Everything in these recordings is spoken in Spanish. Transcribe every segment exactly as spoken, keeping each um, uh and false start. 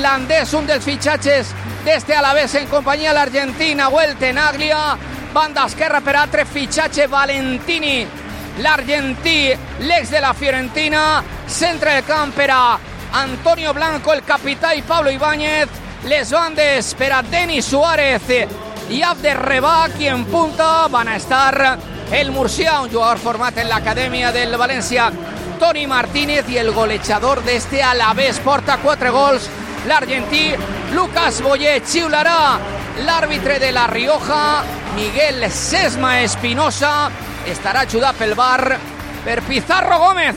neerlandès, un dels fitxatges d'este Alavés en companyia de l'Argentina, Tenaglia. Banda esquerra per altre fitxatge, Valentini, l'argentí, l'ex de la Fiorentina. Centre del camp per a Antonio Blanco, el capità, i Pablo Ibáñez. Les bandes per a Denis Suárez i Abderrebak, i en punta van a estar el murcià, un jugador format en l'acadèmia del València, Toni Martínez, i el golejador d'este Alavés, porta quatre gols, l'argentí Lucas Boyer. Xiularà l'àrbitre de La Rioja, Miguel Sesma Espinosa, estarà ajudat pel V A R per Pizarro Gómez.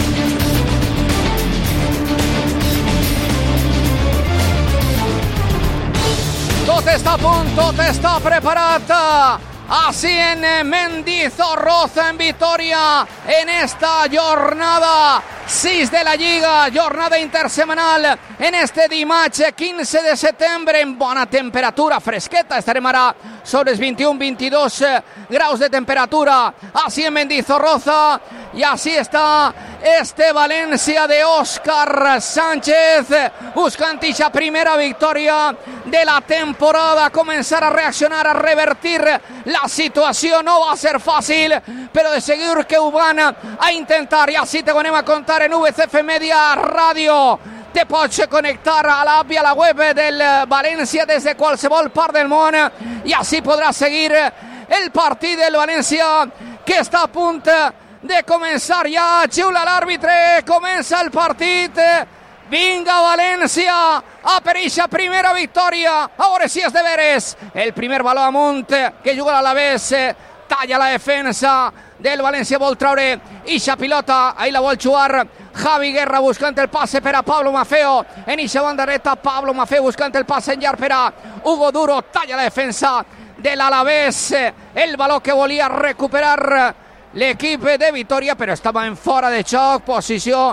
Tot està a punt, tot està preparat. Así en Mendizorroza, en Vitoria, en esta jornada sis de la Lliga, jornada intersemanal, en este dimarts quinze de setembre, en bona temperatura, fresqueta. Estarem ara sobre els vint-i-un vint-i-dos graus de temperatura, así en Mendizorroza, y así está este València de Óscar Sánchez, buscant esa primera victòria de la temporada, comenzar a reaccionar, a revertir la situació. No va a ser fàcil, però de seguir que ho van a intentar, i així te ho anem a contar en V C F Media Ràdio. Te pots connectar a l'app i a la web del València des de qualsevol part del món, i així podràs seguir el partit del València, que està a punt de començar ja. Xiula l'àrbitre, comença el partit. Vinga València a per eixa primera victòria, a veure si és de veres. El primer baló amunt que juga l'Alavés, talla la defensa del València, vol treure eixa pilota, ahí la vol jugar Javi Guerra, buscant el passe per a Pablo Maffeo, en eixa banda dreta, Pablo Maffeo buscant el passe en llarg per a Hugo Duro, talla la defensa de l'Alavés, el baló que volia recuperar l'equip de Vitoria, però estava en fora de joc, posició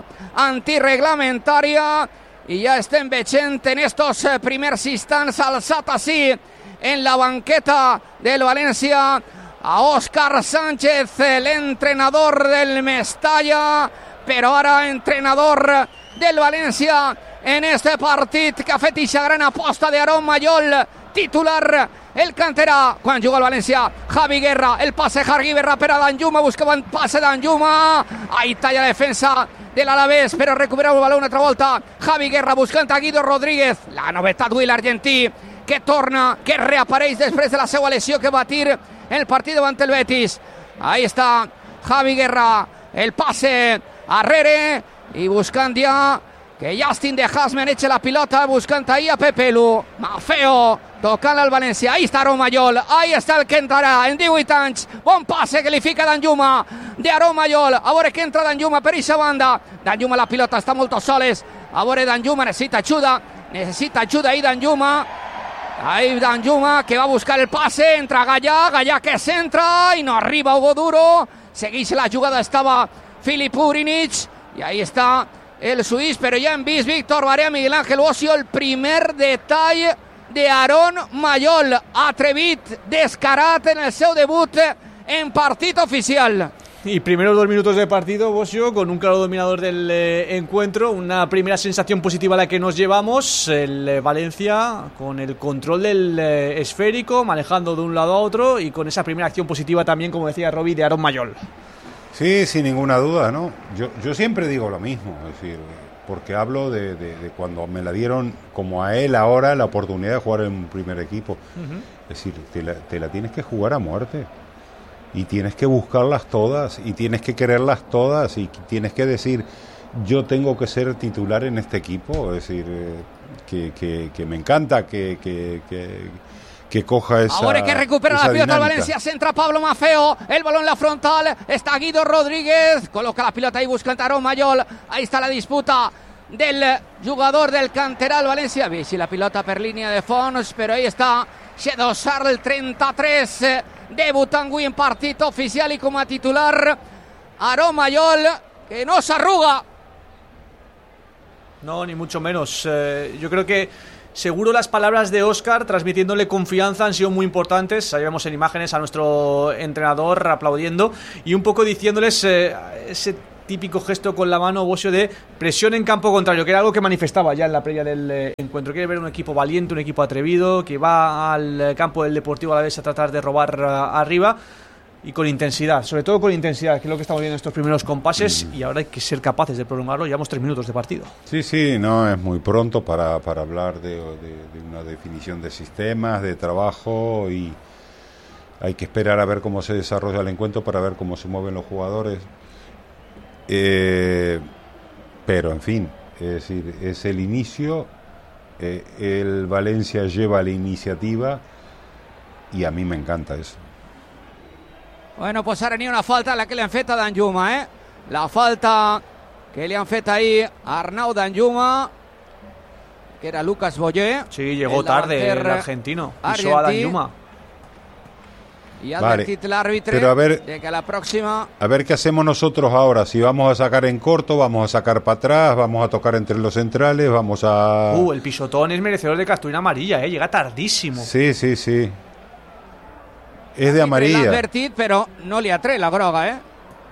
antirreglamentària, i ja estem veient en estos primers instants alçat així en la banqueta del València a Óscar Sánchez, l'entrenador del Mestalla, però ara entrenador del València en este partit, que ha fet eixa gran aposta d'Aaron Mayol, titular, el canterà, quan juga el València. Javi Guerra, el passe Javi Guerra per a Danjuma, buscava un passe Danjuma, ahí talla la defensa de l'Alavés, però recupera el baló una altra volta. Javi Guerra buscant a Guido Rodríguez, la novetat avui l'argentí, que torna, que reapareix després de la seva lesió que va patir en el partit davant el Betis. Ahí està Javi Guerra, el passe arrere, i buscant ja que Justin de Haasman eche la pilota, buscant ahí a Pepelu. Maffeo tocant al València, ahí està Aaron Mayol, ahí està el que entrarà en divuit anys, bon passe que li fica Danjuma de Aaron Mayol, a veure que entra Danjuma per eixa banda. Danjuma, la pilota està molt soles, a veure Danjuma necessita ajuda, necessita ajuda ahí Danjuma, ahí Danjuma que va a buscar el passe, entra Gallà, Gallà que centra i no arriba Hugo Duro, segueix la jugada, estava Filip Urinic, i ahí està el suís, però ja hem vist Víctor Barea, Miguel Ángel Ocio, el primer detall de Aaron Mayol, atrevit, descarat en el seu debut en partit oficial. Y primeros dos minutos de partido, Bosio, con un claro dominador del eh, encuentro, una primera sensación positiva a la que nos llevamos, el eh, Valencia con el control del eh, esférico, manejando de un lado a otro, y con esa primera acción positiva también, como decía Robbie, de Aaron Mayol. Sí, sin ninguna duda, ¿no? Yo, yo siempre digo lo mismo, es decir, porque hablo de, de, de cuando me la dieron, como a él ahora, la oportunidad de jugar en un primer equipo. Uh-huh. Es decir, te la, te la tienes que jugar a muerte. Y tienes que buscarlas todas, y tienes que quererlas todas, y tienes que decir, yo tengo que ser titular en este equipo. Es decir, eh, que, que, que me encanta que... que, que que coja esa ahora que recupera la pilota al Valencia, centra Pablo Maffeo, el balón en la frontal, está Guido Rodríguez, coloca la pilota ahí buscant Aaron Mayol, ahí está la disputa del jugador del canteral Valencia, veixi la pilota per línia de fons, però ahí està Xedo Sarl, el trenta-tres, debutant avui en partit oficial i com a titular Aaron Mayol, que no s'arruga. No, ni mucho menos. Eh, yo creo que seguro las palabras de Óscar transmitiéndole confianza han sido muy importantes. Ahí vemos en imágenes a nuestro entrenador aplaudiendo y un poco diciéndoles eh, ese típico gesto con la mano, Bosio, de presión en campo contrario, que era algo que manifestaba ya en la previa del eh, encuentro. Quiere ver un equipo valiente, un equipo atrevido, que va al campo del Deportivo Alavés a tratar de robar uh, arriba y con intensidad, sobre todo con intensidad, que es lo que estamos viendo en estos primeros compases, mm. y ahora hay que ser capaces de prolongarlo. Llevamos tres minutos de partido. Sí, sí, no, es muy pronto para, para hablar de, de, de una definición de sistemas, de trabajo, y hay que esperar a ver cómo se desarrolla el encuentro para ver cómo se mueven los jugadores. Eh, pero, en fin, es decir, es el inicio, eh, el Valencia lleva la iniciativa y a mí me encanta eso. Bueno, pues ara n'hi ha una falta la que li han fet a Danjuma, eh? La falta que li han fet ahir a Arnau Danjuma, que era Lucas Boyer. Sí, llegó tarde el argentino, pisó a Danjuma. Y ha advertit vale. l'àrbitre de que la próxima... A ver qué hacemos nosotros ahora, si vamos a sacar en corto, vamos a sacar para atrás, vamos a tocar entre los centrales, vamos a... Uh, el pisotón es merecedor de cartulina amarilla, eh, llega tardísimo. Sí, sí, sí. Es de amarilla. L'ha advertit, però no li ha tret la groga, eh?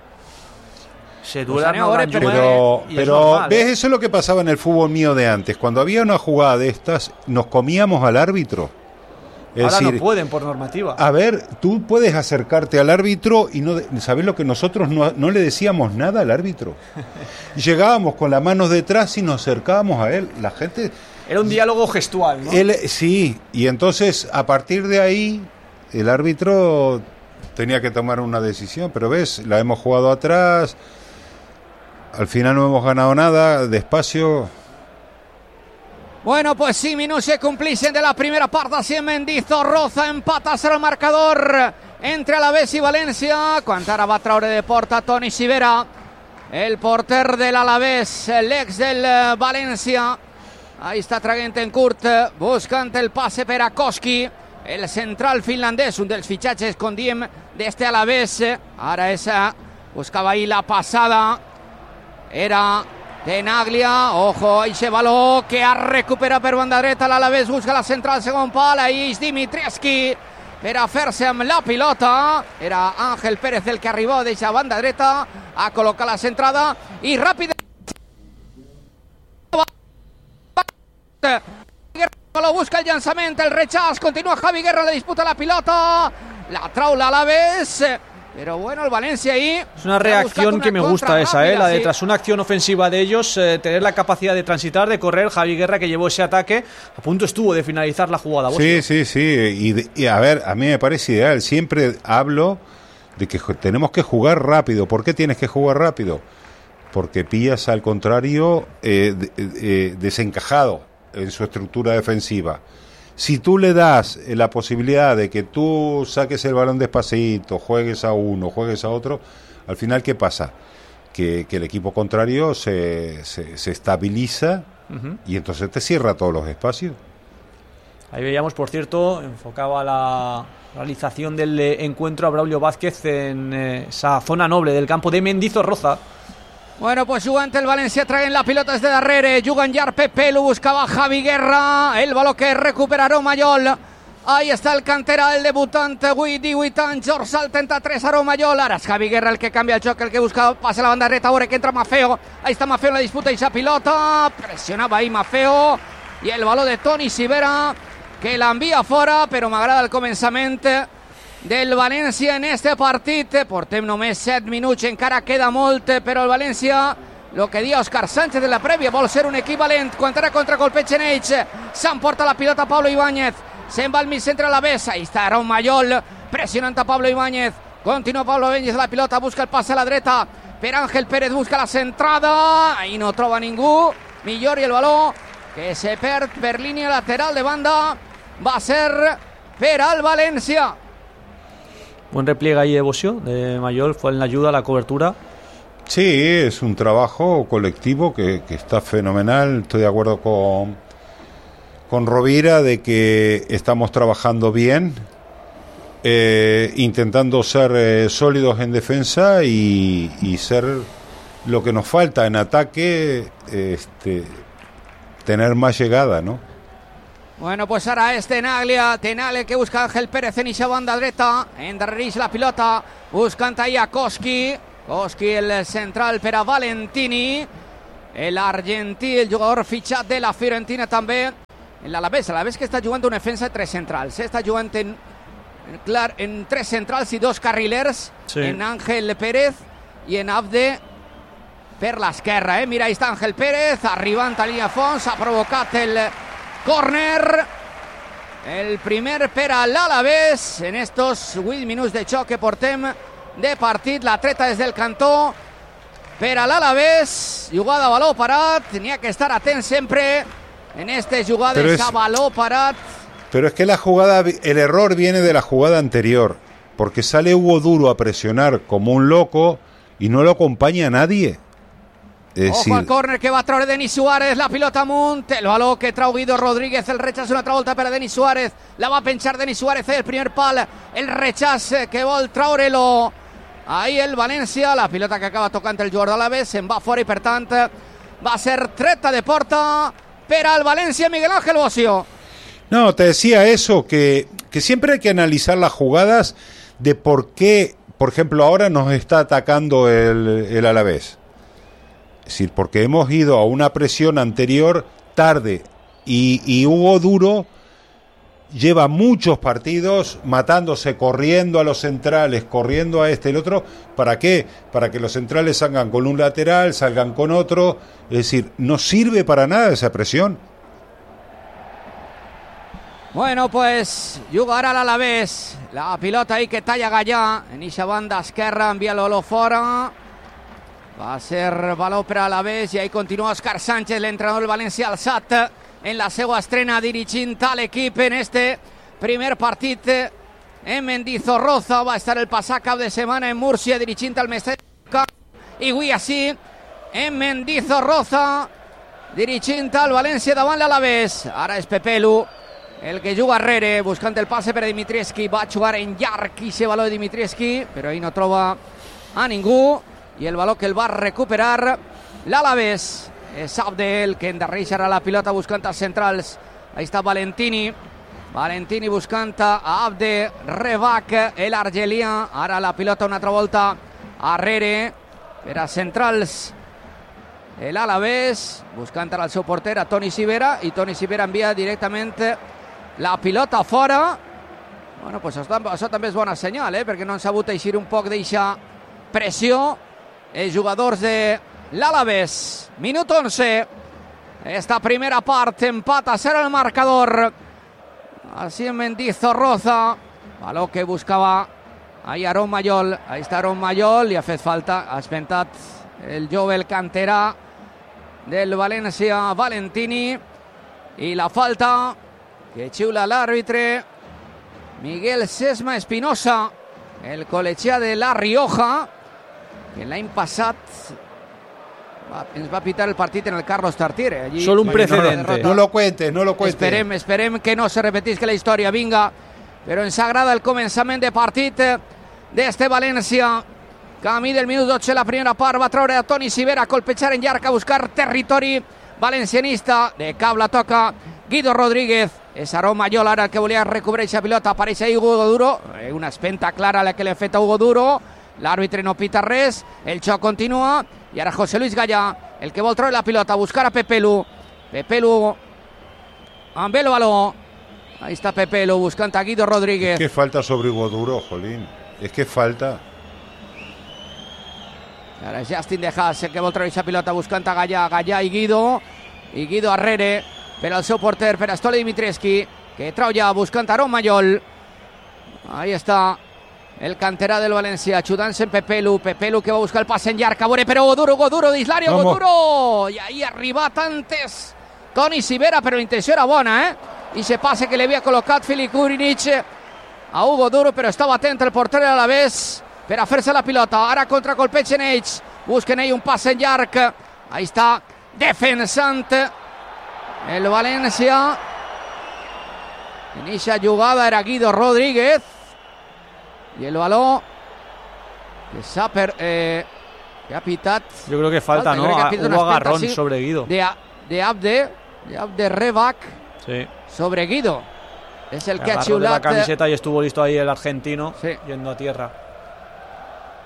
Se dura pues no, pero, pero normal, ves, ¿eh? Eso es lo que pasaba en el fútbol mío de antes. Cuando había una jugada de estas, nos comíamos al árbitro. Es Ahora decir, no pueden por normativa. A ver, tú puedes acercarte al árbitro y no, ¿sabes lo que nosotros no, no le decíamos nada al árbitro? Llegábamos con las manos detrás y nos acercábamos a él. La gente... Era un diálogo gestual, ¿no? Él, sí, y entonces a partir de ahí el árbitro tenía que tomar una decisión, pero ves, la hemos jugado atrás, al final no hemos ganado nada, despacio... Bueno, pues sí, minuts se complixen de la primera part, així en Mendizorroza empata el marcador entre Alavés i València, quan ara va traure de porta Toni Sivera, el porter de l'Alavés, l'ex del València. Ahí està traient en curt, buscant el passe per a Koski, el central finlandès, un dels fitxatges, com diem, d'este Alavés. Ara esa buscava ahí la passada, era... Tenaglia, ojo, eixe baló que ha recuperat per banda dreta l'Alavés, busca la central, segon pal, ahí és Dimitrievski per a fer-se amb la pilota, era Ángel Pérez el que arribó d'eixa banda dreta a col·locar la centrada i ràpid lo busca el llançament, el rechaç, continua Javi Guerra, le disputa la pilota, la trau l'Alavés. Pero bueno, el Valencia ahí... Es una reacción que me gusta esa, rápida, ¿eh? La de sí. Tras una acción ofensiva de ellos, eh, tener la capacidad de transitar, de correr. Javi Guerra, que llevó ese ataque, a punto estuvo de finalizar la jugada. Sí, sí, sí. Y, de, y a ver, a mí me parece ideal. Siempre hablo de que tenemos que jugar rápido. ¿Por qué tienes que jugar rápido? Porque pillas al contrario eh, de, eh, desencajado en su estructura defensiva. Si tú le das la posibilidad de que tú saques el balón despacito, juegues a uno, juegues a otro, al final, ¿qué pasa? Que, que el equipo contrario se, se, se estabiliza uh-huh. y entonces te cierra todos los espacios. Ahí veíamos, por cierto, enfocaba la realización del encuentro a Braulio Vázquez en eh, esa zona noble del campo de Mendizorroza. Bueno, pues jugant el València, traient la pilota des de darrere, jugant llarg Pepe, lo buscava Javi Guerra, el baló que recupera Romallol, ahí està el cantera, el debutant, avui divuit anys, dorsal trenta-tres a Romallol, ara és Javi Guerra el que canvia el joc, el que busca, passa la banda dreta, veure que entra Maffeo, ahí està Maffeo en la disputa i esa pilota, pressionava ahí Maffeo, i el baló de Toni Sivera, que l'envia fora, però m'agrada el començament del València en este partit. Portem només set minuts, encara queda molt, però el València, el que dia Òscar Sánchez de la prèvia, vol ser un equivalent. Quan ara contracolpeig en ells, s'emporta la pilota Pablo Ibáñez, se'n va al mig centre a la besa, ahí està Aaron Mayol, pressionant a Pablo Ibáñez, continua Pablo Ibáñez la pilota, busca el passe a la dreta, per Ángel Pérez, busca la centrada, ahí no troba ningú, millor, i el baló que se perd per línia lateral de banda, va ser per al València. Buen repliegue ahí de Bosio, de Mayol, fue en la ayuda a la cobertura. Sí, es un trabajo colectivo que, que está fenomenal. Estoy de acuerdo con, con Rovira de que estamos trabajando bien, eh, intentando ser eh, sólidos en defensa y, y ser lo que nos falta en ataque, este, tener más llegada, ¿no? Bueno, pues ara és Tenaglia, Tenaglia que busca Ángel Pérez en eixa banda dreta, endarrereix la pilota, buscant ahí a Koski, Koski, el central per a Valentini, l'argentí, el jugador fitxat de la Fiorentina també en l'Alavés. L'Alavés que està jugant una defensa de tres centrals, eh? Està jugant en, en, clar, en tres centrals i dos carrilers, sí. En Ángel Pérez i en Abde per l'esquerra, eh? Mira, ahí està Ángel Pérez, arribant a línia fons, ha provocat el córner, el primer per a l'Alavés en estos vuit minuts de xoc que portem de partit. La treta des del cantó per a l'Alavés, jugada a baló parat, n'hi ha que estar atent sempre en estas jugadas es, a baló parat. Pero es que la jugada, el error viene de la jugada anterior, porque sale Hugo Duro a presionar como un loco y no lo acompaña nadie. Es Ojo decir... al córner que va a traure Denis Suárez, la pilota amunt, el baló que trau Guido Rodríguez, el rechaç una altra volta per a Denis Suárez, la va a penchar Denis Suárez, el primer pal, el rechaç que vol traure-lo. Ahí el València, la pilota que acaba tocant el jugador de l'Alavés, se'n va fora i per tant va a ser treta de porta per al València. Miguel Ángel Bocio. No, te decía eso, que, que siempre hay que analizar las jugadas de por qué, por ejemplo, ahora nos está atacando el, el Alavés. Es decir, porque hemos ido a una presión anterior tarde y, y Hugo Duro lleva muchos partidos matándose, corriendo a los centrales, corriendo a este y el otro. ¿Para qué? Para que los centrales salgan con un lateral, salgan con otro. Es decir, no sirve para nada esa presión. Bueno, pues jugarà l'Alavés. La pilota ahí que talla Gallà en eixa banda esquerra, envia-lo fora. Va a ser baló per a l'Alavés i ahí continua Òscar Sánchez, l'entrenador del València, alçat en la seva estrena dirigint a l'equip en este primer partit en Mendizorroza. Va estar el passat cap de setmana en Múrcia dirigint al Mestalla i avui així en Mendizorroza dirigint al València davant l'Alavés. Ara és Pepelu el que juga arrere, buscant el passe per a Dimitrievski. Va jugar en llarg i se baló de Dimitrievski, però ahí no troba a ningú i el baló que el va recuperar l'Alavés. És Abde el que endarrereixarà la pilota buscant els centrals. Ahí està Valentini. Valentini buscant a Abde Rebac, l'argelià. Ara la pilota una altra volta arrere per a centrals. L'Alavés buscant ara el seu porter, a Toni Sivera, i Toni Sivera envia directament la pilota fora. Bueno, pues això, això també és bona senyal, eh? Perquè no han sabut eixir un poc d'eixa pressió els jugadors de l'Alavés. Minut once. Esta primera part, empat a cero el marcador. Así en Mendizorroza. Baló que buscava ahí Aarón Mayol. Ahí està Aarón Mayol. Li ha fet falta. Ha espentat el jove, el canterà del València, Valentini. I la falta que xiula l'àrbitre Miguel Sesma Espinosa, el col·legià de La Rioja, que l'any passat va, ens va pitar el partit en el Carlos Tartiere. Allí, solo un precedente. No lo cuentes, no lo cuentes. Esperem, esperem que no se repetisca la història, vinga. Però ens agrada el començament de partit d'este València. Camí del minut dotze, la primera part, va treure a Toni Sivera a colpejar en llarg, a buscar territori valencianista. De cap la toca Guido Rodríguez. És Aarón Mayol ara el que volia recobrir aquesta pilota. Apareix ahí Hugo Duro. Una espenta clara la que li ha fet a Hugo Duro. L'àrbitre no pita res. El xoc continua. I ara José Luis Gallà, el que vol treure la pilota, a buscar a Pepelu. Pepelu amb el baló. Ahí está Pepelu buscant a Guido Rodríguez. Es que falta sobre Hugo Duro, jolín. Es que falta. Ara és Justin De Haas el que vol treure aquesta pilota buscant a Gallà. Gallà i Guido. I Guido arrere per al seu porter, per a Stole Dimitrievski, que trau ja buscant a Aarón Mayol. Ahí està el canterà del València, ajudant-se en Pepelu. Pepelu que va buscar el pas en llarg, a veure per Hugo Duro, Hugo Duro d'Islari, Hugo Duro! I ahí ha arribat antes Toni Sivera, però la intenció era bona, eh? I se passe que li havia col·locat Filip Kurinic a Hugo Duro, però estava atent el porter de l'Alavés per a fer-se la pilota. Ara contracolpegen ells, busquen ell un pas en llarg. Ahí està defensant el València. En eixa jugada era Guido Rodríguez. Y el balón que s'ha per, eh, que ha pitat. Yo creo que falta, falta. ¿No? Que hubo agarrón sí, sobre Guido. De, de Abde, de Abde Rebac sí. sobre Guido. Es el que agarró ha xiulat de la camiseta y estuvo listo ahí el argentino, sí. yendo a tierra.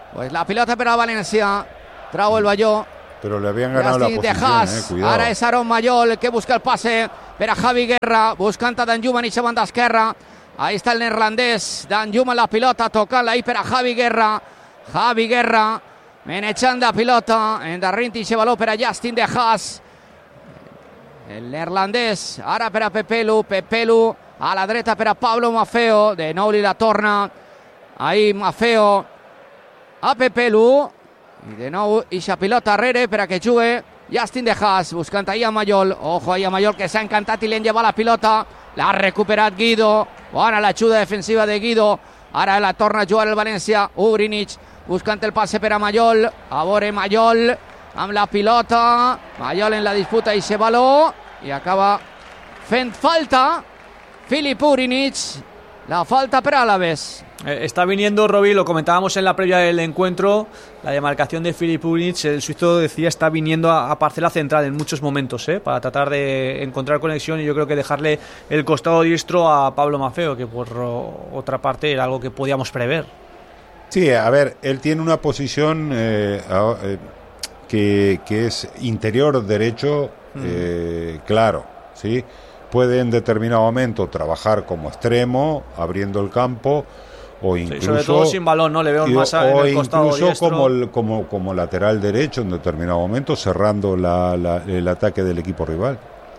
Pues la pilota per a València. Trau el Balló. Pero le habían ganado Justin la posición, eh, cuidado. Ara és Aaron Mayol que busca el passe per a Javi Guerra, buscant a Danjuma en eixa banda esquerra. Ahí està el neerlandès, Danjuma la pilota, tocant-la ahí per a Javi Guerra. Javi Guerra manejant la pilota, endarrint eixe valor per a Justin De Haas. El neerlandès, ara per a Pepelu, Pepelu a la dreta per a Pablo Maffeo, de nou li la torna. Ahí Maffeo a Pepelu. I de nou eixa pilota darrere per a que jugui Justin De Haas, buscant ahí a Mayol. Ojo ahí a Mayol, que s'ha encantat i li han llevat la pilota. L'ha recuperat Guido. Bona l'ajuda defensiva de Guido. Ara la torna a jugar el València. Ugrinic buscant el passe per a Mayol. A veure Mayol amb la pilota. Mayol en la disputa i se valor. I acaba fent falta Filip Ugrinic. La falta per a Alavés. Eh, está viniendo, Roby, lo comentábamos en la previa del encuentro, la demarcación de Filip Ugrinic. El suizo decía está viniendo a, a parcela central en muchos momentos, ¿eh? Para tratar de encontrar conexión, y yo creo que dejarle el costado diestro a Pablo Maffeo, que por o, otra parte era algo que podíamos prever. Sí, a ver, él tiene una posición eh, eh, que, que es interior derecho, mm. eh, claro, ¿sí? Puede en determinado momento trabajar como extremo, abriendo el campo, o incluso, sí, sobre todo sin balón, ¿no? Le veo más en el costado incluso diestro. como, el, como, como lateral derecho en determinado momento, cerrando la, la, el ataque del equipo rival.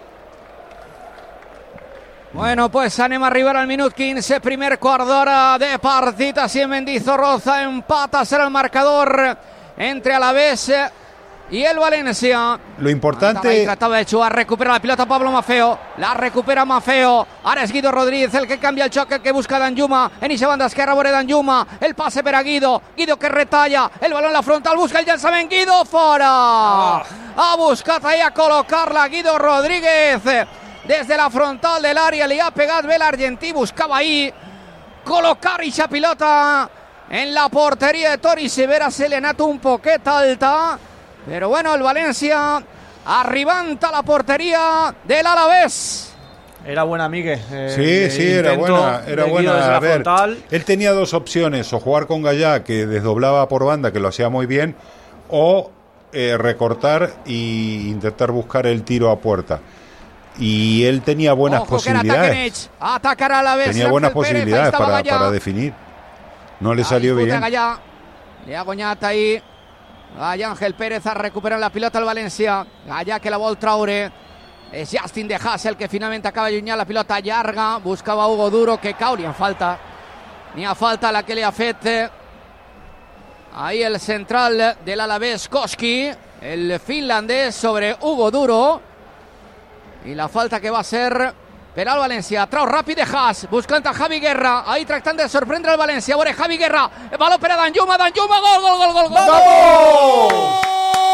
Bueno, pues anem a arribar al minut quinze, primer quart d'hora de partit. Així en Mendizorroza empata, serà el marcador entre Alavés y el Valencia. Lo importante... Trataba de jugar, recupera la pilota Pablo Maffeo, la recupera Maffeo, ara és Guido Rodríguez el que canvia el xoc, el que busca Danjuma, en eixa banda esquerra, veure Danjuma, el passe per a Guido, Guido que retalla, el balón en la frontal, busca el llançament, Guido fora, oh. Ha buscat ahí a col·locar-la Guido Rodríguez, des de la frontal de l'àrea, li ha pegat bé l'argentí, buscava ahí col·locar eixa pilota en la porteria de Tori Severa, se le ha anat un poquet alta. Pero bueno, el Valencia arribant a la portería del Alavés. Era buena, Miguel. Eh, sí, sí, era buena. Era buena. A ver, él tenía dos opciones: o jugar con Gallá, que desdoblaba por banda, que lo hacía muy bien, o eh, recortar e intentar buscar el tiro a puerta. Y él tenía buenas Ojo, posibilidades. Atacar a Alavés. Tenía buenas posibilidades para, para definir. No le salió bien. Gallá. Le ha guanyat ahí. Gallà Ángel Pérez a recuperar la pilota al València. Gallà que la vol traure. És Justin De Haas el que finalment acaba allunyant la pilota llarga. Buscava Hugo Duro, que cau. Ni ha falta. Ni ha falta la que li ha fet ahí el central de l'Alavés, Koski, el finlandès sobre Hugo Duro. I la falta que va ser per al València. Trau ràpid De Haas, buscant a Javi Guerra, ahí tractant de sorprendre el València. A veure, Javi Guerra, el baló per a Danjuma, Danjuma, gol, gol, gol, gol, gol! ¡Vamos!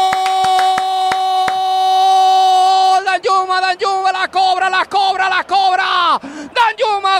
Danjuma, Danjuma, la cobra, la cobra, la cobra! Danjuma,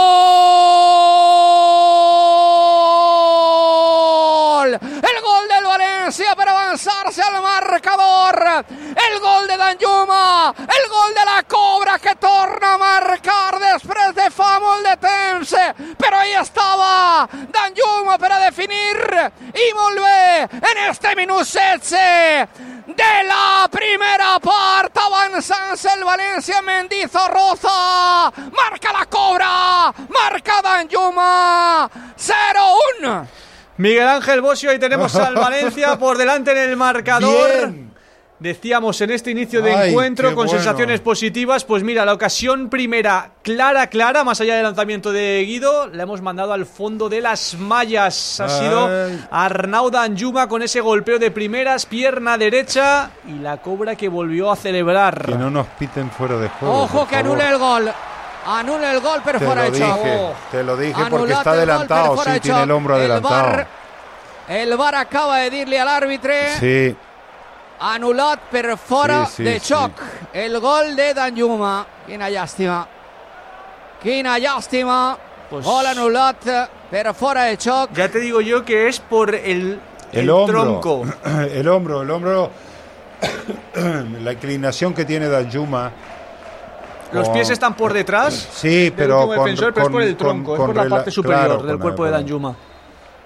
gol! El gol del València per avançar-se al marcador. El gol de Danjuma, el gol de la cobra que torna a marcar després de fa molt de temps, però ahí estava Danjuma per a definir, i molt bé en este minut setze de la primera part, avançant-se el València. Mendizorroza marca la cobra, marca Danjuma, cero uno. Miguel Ángel Bosio, ahí tenemos al Valencia por delante en el marcador. Bien. Decíamos en este inicio de Ay, encuentro con bueno. sensaciones positivas. Pues mira, la ocasión primera clara, clara, más allá del lanzamiento de Guido, la hemos mandado al fondo de las mallas. Ha Ay. sido Arnau Danjuma con ese golpeo de primeras, pierna derecha, y la cobra que volvió a celebrar. Que no nos piten fuera de juego. Ojo, que anule el gol. Anula el gol per te fora lo de dije, xoc. Te lo dije Anulat porque está el gol adelantado, per fora sí, de tiene xoc. el hombro adelantado. El VAR, el VAR acaba de dir-li a l'àrbitre. Sí. Anulat per fora sí, sí, de xoc. Sí. El gol de Danjuma. Quina llàstima. Quina llàstima. Pues, gol anulat per fora de xoc. Ya te digo yo que es por el, el, El hombro, tronco. el hombro, el hombro, la inclinación que tiene Danjuma. Los con, pies están por detrás. Sí, pero con, con, defensor, pero con, es por el tronco, con, es por la rela- parte superior claro, del con cuerpo el, de con Danjuma.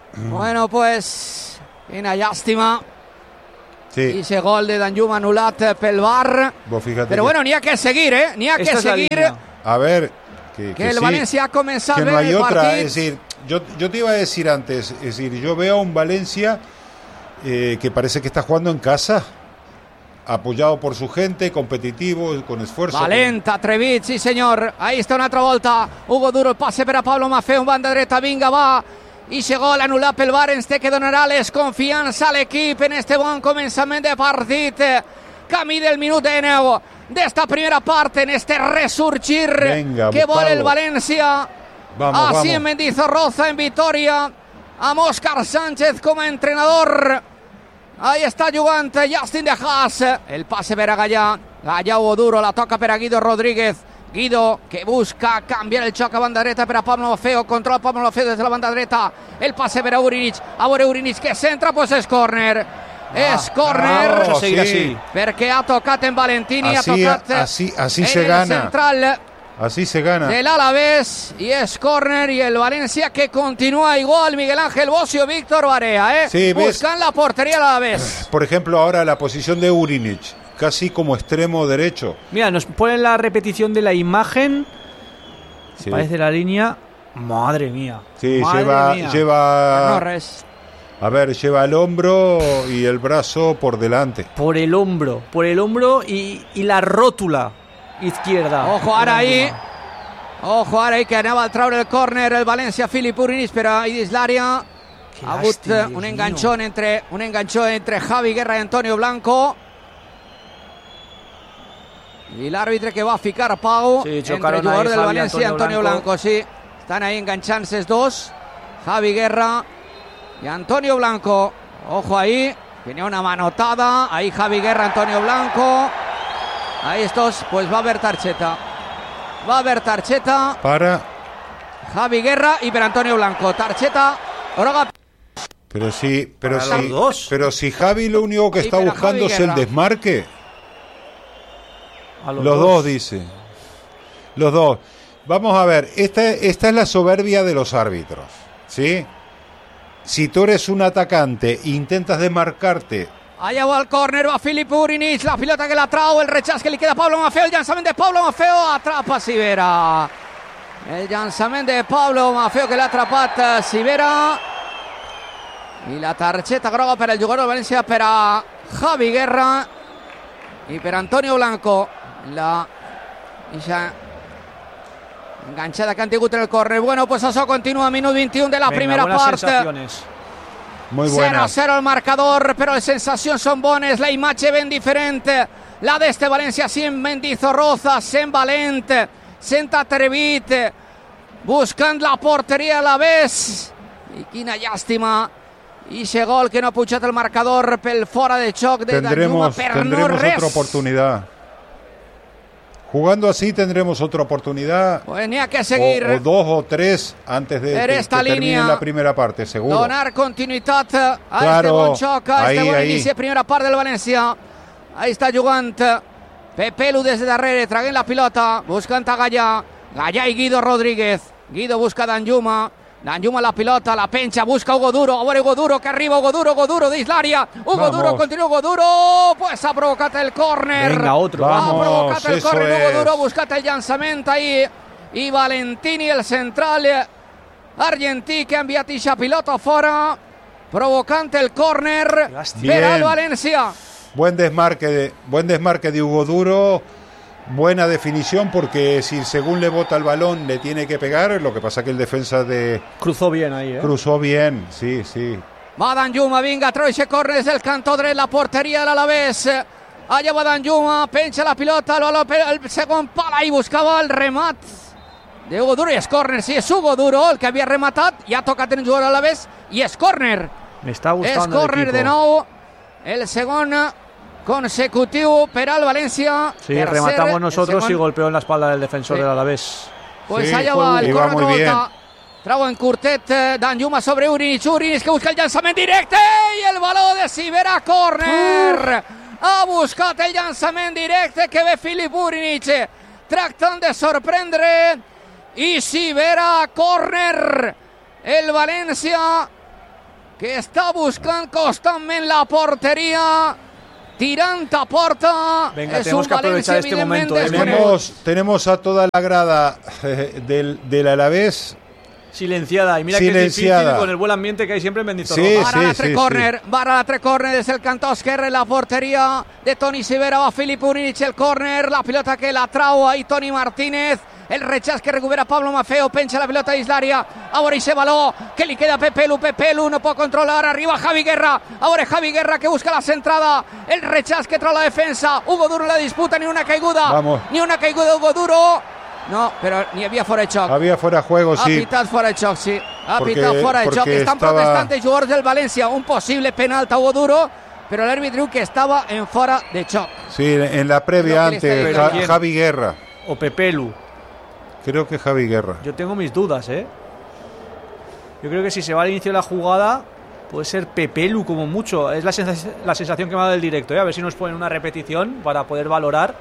Bueno, pues una lástima. Sí. I ese gol de Danjuma anul·lat pel V A R. Però que... bueno, n'hi ha que seguir, ¿eh? N'hi ha que Esta seguir. A ver, que, Que, que el sí, Valencia ha comenzado que no hay el otra. partido. Es decir, yo, yo te iba a decir antes, es decir, yo veo a un Valencia eh, que parece que está jugando en casa, apoyado por su gente, competitivo, con esfuerzo. Valenta, atrevit, sí senyor. Ahí està una altra volta. Hugo Duro, el passe per a Pablo Maffeo, banda dreta, vinga, va. I ese gol anul·lat pel V A R ens té que donarà les confiança a l'equip en este bon començament de partit. Camí del minut de nou d'esta primera part, en este resurgir Venga, que vol Pablo. el València. Vamos, Así vamos. en Mendizorroza, en Vitoria, amb Óscar Sánchez com a entrenador. Ahí està jugant Justin de Haas. El passe per a Gallà. Gallà Hugo Duro, la toca per a Guido Rodríguez. Guido que busca cambiar el xoc a banda dreta per a Pablo Maffeo. Controla Pablo Maffeo des de la banda dreta. El passe per a Urinic. A veure Urinic que centra, pues és córner. És córner. bravo. Vamos a seguir sí. así. Perquè ha tocat en Valentini, Así, ha tocat así, así en se el gana. central Así se gana. del Alavés, y es córner, y el Valencia que continúa igual. Miguel Ángel Bocio, Víctor Barea, ¿eh? Sí, ¿ves? Buscan la portería del Alavés. Por ejemplo, ahora la posición de Urinic, casi como extremo derecho. Mira, nos ponen la repetición de la imagen. Sí, Parece la línea. Madre mía. sí Madre lleva, mía. lleva, Norres. a ver, lleva el hombro y el brazo por delante. Por el hombro. Por el hombro y, y la rótula izquierda. Ojo ara ahí. Ojo ara ahí que anava a treure el córner el València, Filip Urinic, però ahí dins l'àrea Qué ha hagut lástima, un Dios enganchón mío. entre un enganchó entre Javi Guerra i Antonio Blanco. I l'àrbitre que va ficar Pau Sí, entre el chocaron jugador ahí del Javi y València i Antonio Antonio Blanco. Blanco. Sí, estan ahí enganchant-se els dos, Javi Guerra y Antonio Blanco. Ojo ahí, tenía una manotada, ahí Javi Guerra, Antonio Blanco. Ahí estos, pues va a haber tarjeta. Va a haber tarjeta, Para, Javi Guerra y per Antonio Blanco. Tarjeta groga. pero sí, pero Para los sí, dos. pero si Javi lo único que Sí, está pero buscando Javi es el Guerra. desmarque. A Los, dos. dice. Los dos. Vamos a ver, esta, esta es la soberbia de los árbitros, ¿sí? Si tú eres un atacante e intentas desmarcarte, Allà va el córner, va Filip Urinic, la pilota que la trau, el rechaç que li queda a Pablo Maffeo, el llançament de Pablo Maffeo, atrapa Sivera. El llançament de Pablo Maffeo que l'ha atrapat eh, Sivera. I la targeta groga per al jugador del València, per a Javi Guerra i per Antonio Blanco. La ixa enganxada que han tingut en el córner. Bueno, pues això continua, minut vint-i-un de la Venga, primera buenas part. sensaciones. muy cero a buena. cero el marcador, però les sensacions són bones, la imatge ben diferent, la d'este València sent Mendizorroza, sent valent, sent atrevit, buscant la porteria a la vez. I quina llàstima, i ese gol que no ha pujat el marcador pel fora de xoc de Danjuma, Tendremos, per no tendremos res. otra oportunidad. Jugando así tendremos otra oportunidad. Pues n'hi ha que seguir. O, o dos o tres antes de Per que, esta que termine línea. la primera parte, seguro. Donar continuïtat a Claro, este bon xoc, a este ahí, bon ahí. inici de primera part del València. Ahí està jugant Pepelu des de darrere, traguent la pilota, buscant a Gallà. Gallà i Guido Rodríguez. Guido busca Danjuma. Danjuma la pilota, la penja, busca Hugo Duro. A veure Hugo Duro, que arriba Hugo Duro, Hugo Duro dins l'àrea. Hugo Vamos. Duro, continua Hugo Duro. Pues ha provocat el córner. Venga, otro, Ha vamos. provocat el Eso córner Hugo es. Duro, ha buscat el llançament ahí. I Valentini, el central argentí, que ha enviat ixa pilota fora, provocant el córner Lástima. per al Bien. València. Buen desmarque, de, buen desmarque de Hugo Duro. Buena definición porque si según le bota el balón le tiene que pegar, lo que pasa que el defensa de Cruzó bien ahí, ¿eh? cruzó bien, sí, sí. Va Danjuma, vinga, treu ixe córner des del cantó dret, la porteria de l'Alavés. Allà va Danjuma, penja la pilota, el, valor per el segon pal, ahí buscava el remat de Hugo Duro, i és córner, sí, és Hugo Duro el que havia rematat, i ha tocat en un jugador a l'Alavés, i és córner. Me está És gustando el córner equipo. de nou, el segon consecutiu per al València. Sí, Tercer, rematamos el nosotros segon. y golpeó en la espalda del defensor Sí. del Alavés. Pues Sí, allà fue- va el iba córner muy altra volta. Trau en curtet, eh, Danjuma sobre Urinic, Urinic que busca el llançament directe i el baló de Sivera, córner. Ha buscat el llançament directe que ve Filip Urinic, tractant de sorprendre, i Sivera, córner. El València que està buscant constantment la porteria, tirant a porta. Venga, es tenemos un que aprovechar Valencia, este momento, evidentemente, ¿eh? Tenemos, tenemos a toda la grada eh, del, del Alavés silenciada. Y mira que es Silenciada. difícil con el buen ambiente que hay siempre en Mendizorroza. Sí, Bara la sí, tre sí, corner, Bara la tre corner des del cantó esquerre, la porteria de Toni Sivera, va Filip Urinic el corner, la pilota que la trau ahí Toni Martínez, el rechaç que recupera Pablo Maffeo, penja la pilota d'Islaria, a veure ese baló que li queda a Pepelu, Pepelu no pot controlar, arriba Javi Guerra, a veure Javi Guerra que busca la centrada, el rechaç que trau la defensa, Hugo Duro en la disputa, ni una caiguda, Vamos. ni una caiguda de Hugo Duro, no, però ni havia fora de xoc. Había fuera de juego, Ha sí. pitat fora de xoc, sí. Ha Porque- pitat fora de xoc. porque Estan estaba- protestant els jugadors del València un possible penal a Hugo Duro, però l'àrbitre diu que estava en fora de xoc. Sí, en la previa Lo que le está antes, diciendo Ja- bien. Javi Guerra. O Pepelu. Creo que Javi Guerra. Yo tengo mis dudas, ¿eh? Yo creo que si se va al inicio de la jugada, puede ser Pepelu como mucho. Es la, sens la sensación que me ha dado el directo, ¿eh? A ver si nos ponen una repetición para poder valorar.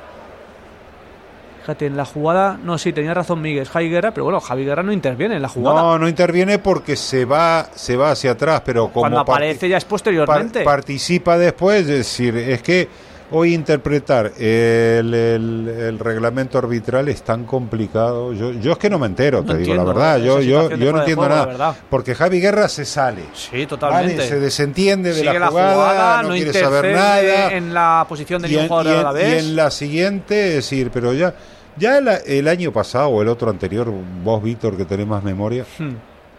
Fíjate, en la jugada... No, sí, tenía razón Miguel, es Javi Guerra, pero bueno, Javi Guerra no interviene en la jugada. No, no interviene porque se va, se va hacia atrás, pero como Cuando aparece parti- ya es posteriormente. par- participa después, es decir, es que hoy interpretar el, el- el reglamento arbitral es tan complicado. Yo, yo es que no me entero, No te digo la entiendo verdad. esa Yo, yo, situación de yo fuera no de entiendo juego, la nada. verdad. Porque Javi Guerra se sale. Sí, totalmente. ¿Vale? Se desentiende de Sigue la jugada, no, quiere saber intercede nada. en la posición de Y ningún en, jugador y de en- la y vez. en la siguiente, es decir, pero ya, ya el, el año pasado o el otro anterior, vos Víctor que tenés más memoria, Hmm.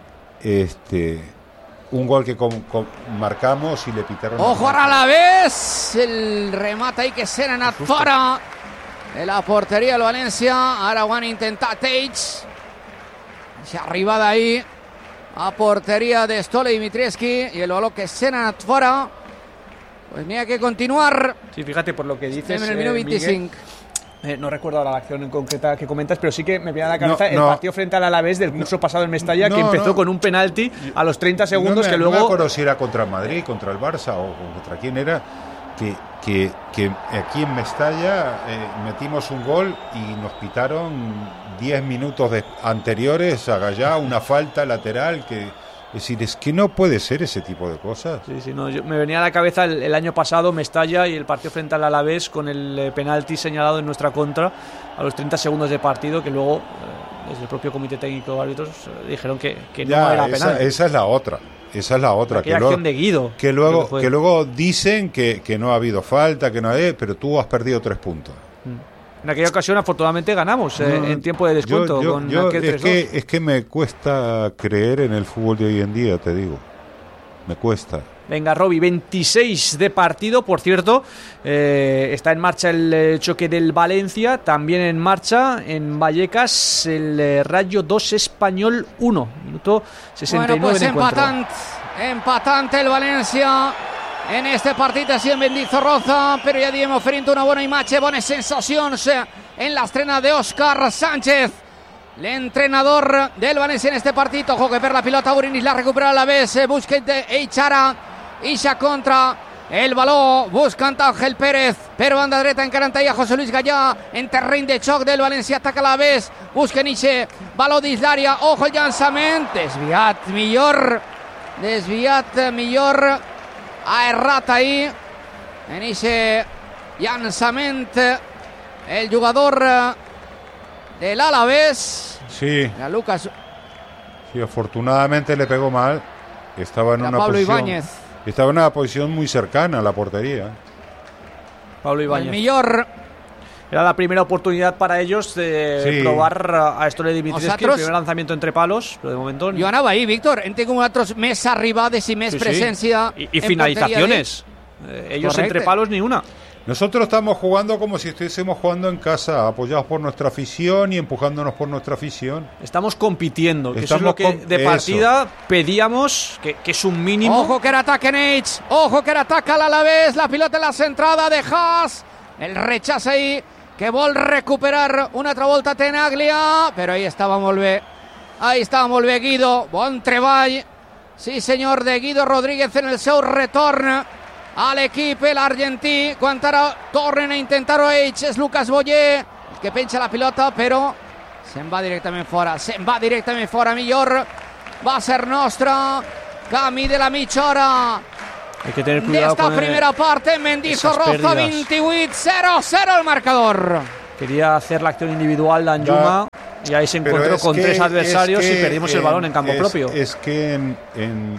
este, un gol que com- com- marcamos y le pitaron. Ojo ara a la vez, el remate ahí que se n'ha anat fora de la porteria del València. Ara ho han intentat ells. Aquesta arribada ahí a porteria de Stole Dimitrievski y el balón que se n'ha anat fora. Pues n'hi ha que continuar. Sí, fíjate por lo que dices. Estem en el eh, minut Miguel. veinticinc. Eh, no recuerdo ahora la acción en concreta que comentas, pero sí que me viene a la No, cabeza el no. partido frente al Alavés del curso pasado en Mestalla, No, que empezó no. con un penalti a los treinta segundos, no me, que no luego... me acuerdo si era contra el Madrid, contra el Barça o contra quién era, que, que, que aquí en Mestalla eh, metimos un gol y nos pitaron diez minutos de, anteriores a Gallá, una falta lateral que... Es decir, es que no puede ser ese tipo de cosas. Sí, sí, no, yo- me venía a la cabeza el, el año pasado Mestalla y el partido frente al Alavés con el eh, penalti señalado en nuestra contra a los treinta segundos de partido, que luego eh, desde el propio comité técnico de árbitros eh, dijeron que, que no Ya, era esa, penal. esa es la otra. Esa es la otra. Aquella Que luego, acción de Guido. que creo luego, fue. que luego dicen que, que no ha habido falta, que no hay, pero tú has perdido tres puntos. En aquella ocasión afortunadamente ganamos eh, No, en tiempo de descuento yo- yo- con yo- aquel es, tres dos. que, es que me cuesta creer en el fútbol de hoy en día, te digo. Me cuesta. Venga, Roby, veintiséis de partido, por cierto, eh, está en marcha el eh, choque del Valencia, también en marcha en Vallecas el eh, Rayo dos Español uno, minuto sesenta y Bueno, nueve pues de encuentro. empatant, empatant el València en este partit així en Mendizorroza, però ja diem oferint una bona imatge, bones sensacions eh, en l'estrena d'Òscar Sánchez, l'entrenador del València en este partit. Ojo que per la pilota Urinis la recupera a la vez, eh, busca Eichara, Isha contra el baló, buscant Ángel Pérez per banda dreta, encarant ahí a José Luis Gallà en terreny de xoc del València, ataca a la vez, busquen Ixe, baló d'Islària, ojo el llançament, desviat millor, desviat millor, ha errat ahí en Ixe llançament el jugador del Alavés, Sí, a Lucas, sí, afortunadamente le pegó mal. Estaba en a una Pablo posición. Ibáñez, Estaba en una posición muy cercana a la portería. Pablo el Ibáñez. millor. Era la primera oportunidad para ellos de Sí. probar a Stole Dimitrievski, el Nosaltres- primer lanzamiento entre palos, pero de momento... Jo anava ahí, Víctor, hem tingut nosaltres més arribades i més Sí, sí. presència Y, y en finalizaciones. Eh, ellos Correcto. entre palos ni una. Nosotros estamos jugando como si estuviésemos jugando en casa, apoyados por nuestra afición y empujándonos por nuestra afición. Estamos compitiendo, que Estamos eso es lo que com- de eso. partida pedíamos, que, que es un mínimo. Ojo que era ataquen ells, ojo que era ataca l'Alavés, la pilota en la centrada de Haas, el rechaç ahí, que vol recuperar una altra volta Tenaglia, però ahí estava molt bé, ahí estava molt bé Guido, bon treball, sí senyor, de Guido Rodríguez en el seu retorn a l'equip, l'argentí, quan ara tornen a intentar-ho ells, és Lucas Boyer, el que penja la pilota, però se'n va directament fora, se'n va directament fora, millor va ser nostra Cami de la mitjora Hay que tener cuidado d'esta con primera el, parte. Mendizorroza vint-i-vuit, cero cero el marcador. Quería hacer la acción individual de Anjuma y ahí se encontró con que, tres adversarios que y perdimos en, el balón en campo es, propio. Es que en, en,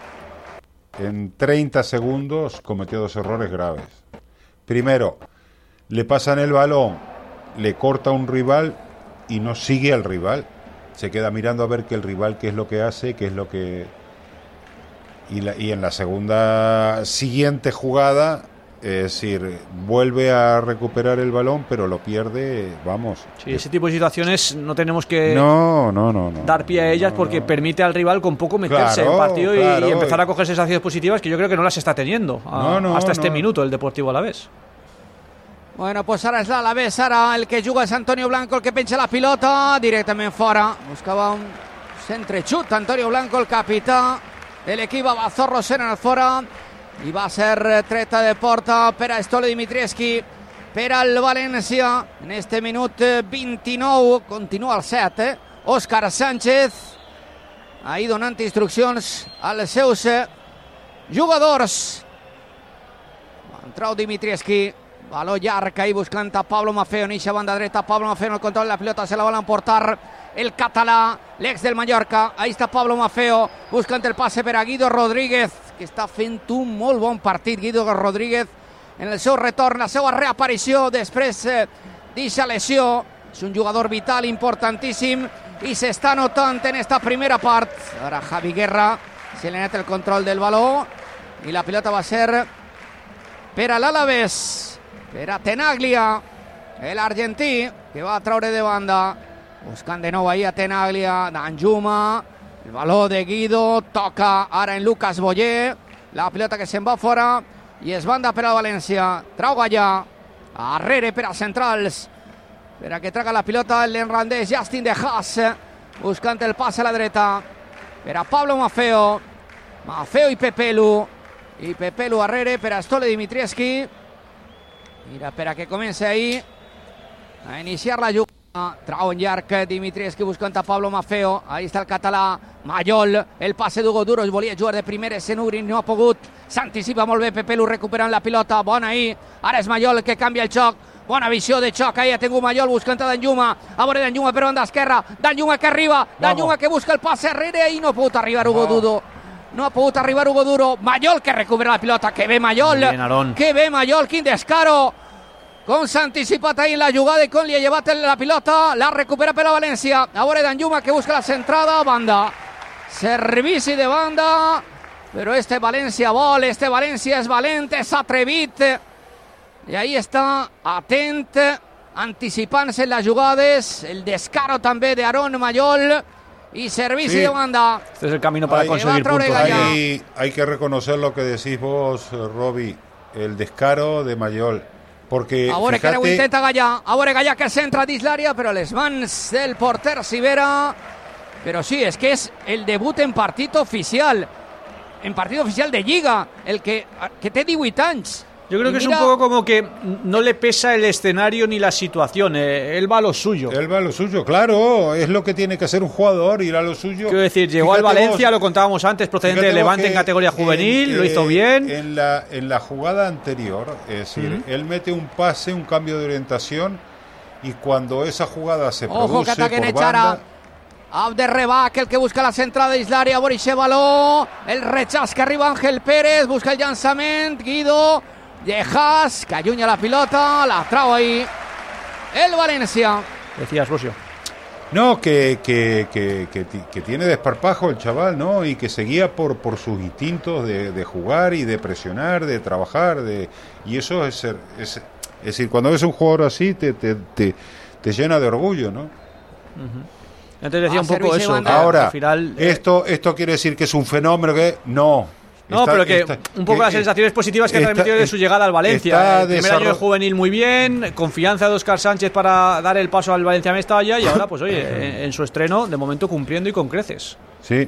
en treinta segundos cometió dos errores graves. Primero, le pasan el balón, le corta un rival y no sigue al rival. Se queda mirando a ver que el rival qué es lo que hace, qué es lo que... Y, la, y en la segunda siguiente jugada, es decir, vuelve a recuperar el balón, pero lo pierde, vamos. Sí, ese tipo de situaciones no tenemos que no, no, no, no, dar pie a ellas no, porque no. permite al rival con poco meterse Claro, en partido y, claro. y empezar a coger sensaciones positivas que yo creo que no las está teniendo a, No, no, hasta este no. minuto el Deportivo Alavés. Bueno, pues ara és l'Alavés, ara el que juga és Antonio Blanco, el que penja la pilota directament fora. Buscava un centrexut Antonio Blanco, el capità de l'equip Abazorro, sent al fora i va ser treta de porta per a Stole Dimitrievski per al València en este minut vint-i-nou. Continua el set, eh? Òscar Sánchez ahí donant instruccions als seus jugadors. Entrau Dimitrievski, baló llarg ahí buscant a Pablo Maffeo, en eixa banda dreta. Pablo Maffeo en el control de la pilota, se la van a emportar el català, l'ex del Mallorca. Ahí està Pablo Maffeo buscant el passe per a Guido Rodríguez, que està fent un molt bon partit Guido Rodríguez en el seu retorn, la seva reaparició després eh, d'eixa lesió. És un jugador vital, importantíssim, i s'està notant en esta primera part. Ara Javi Guerra se li net el control del baló i la pilota va ser per a l'Alavés, per a Tenaglia, l'argentí, que va a traure de banda, buscant de nou ahí a Tenaglia, Danjuma, el baló de Guido, toca ara en Lucas Boyer, la pilota que se'n va fora, i es banda per a València. Trau Gallà, arrere per als centrals, per a que traga la pilota l'enrandès Justin de Haas, buscant el pas a la dreta, per a Pablo Maffeo, Maffeo i Pepelu, i Pepelu arrere per a Stole Dimitrievski. Mira, per a que comenci ahí a iniciar la jugada. Trau en llarg Dimitrievski buscant a Pablo Maffeo. Ahí està el català Mayol, el passe d'Hugo Duro, es volia jugar de primeres en Ugrin, no ha pogut, s'anticipa molt bé Pepelu recuperant la pilota, bona ahí, ara és Mayol el que canvia el xoc, bona visió de xoc, ahí ha tingut Mayol buscant a Danjuma, a veure Danjuma per banda esquerra, Danjuma que arriba, Danjuma que busca el passe arrere, ahí no ha pogut arribar Hugo Duro, no ha pogut arribar Hugo Duro, Mayol que recupera la pilota, que bé Mayol, Bien, que bé Mayol, quin descaro, com s'ha anticipat ahí en la jugada i com li ha llevat la pilota, la recupera per a València, a veure Danjuma que busca la centrada, banda, servici de banda, però este València vol, este València és valent, és atrevit, i ahí està, atent, anticipant-se en les jugades, el descaro també de Aaron Mayol, y servicio Sí. de banda. Este es el camino para Ahí- conseguir Traore puntos. Gallà. Hay, hay que reconocer lo que decís vos, eh, Roby, el descaro de Mayol. Porque, A veure que ara ho fíjate, intenta Gallà, a veure Gallà que centra dins l'àrea, però les mans del porter Sivera. Però sí, és que és el debut en partit oficial, en partit oficial de Lliga, el que, que té divuit anys. Yo creo Y que es mira- un poco como que no le pesa el escenario ni la situación, eh, él va a lo suyo. él va a lo suyo, claro, es lo que tiene que hacer un jugador, ir a lo suyo. Quiero decir, llegó al Fíjate Valencia, vos- lo contábamos antes, procedente de fíjate vos Levante en que categoría juvenil, en- lo hizo eh, bien. En la, en la jugada anterior, es decir, él mete un pase, un cambio de orientación, y cuando esa jugada se Ojo que produce ataquen por Echara. banda, Abderrebac, el que busca la centrada dins l'àrea, Boris baló, el rechaç que arriba Ángel Pérez, busca el llançament, Guido, Dejas, que allunya la pilota, la trau ahí, el València. Decías, Rosio. no, que, que, que, que, ti- que tiene desparpajo el chaval, ¿no? Y que seguía por, por sus instintos de, de jugar y de presionar, de trabajar, de y eso es ser, es, es decir, cuando ves un jugador así te, te, te, te llena de orgullo, ¿no? Antes decía Ah, un poco servicio eso. banda. que Ahora, al final, eh, esto, esto quiere decir que es un fenómeno que no. no, Está- pero que está- un poco que- las sensaciones positivas que ha está- transmitido de su llegada al Valencia. está El primer año de desarroll- juvenil muy bien, confianza de Óscar Sánchez para dar el paso al Valencia Mestalla y ahora, pues oye, en, en su estreno, de momento cumpliendo y con creces. Sí.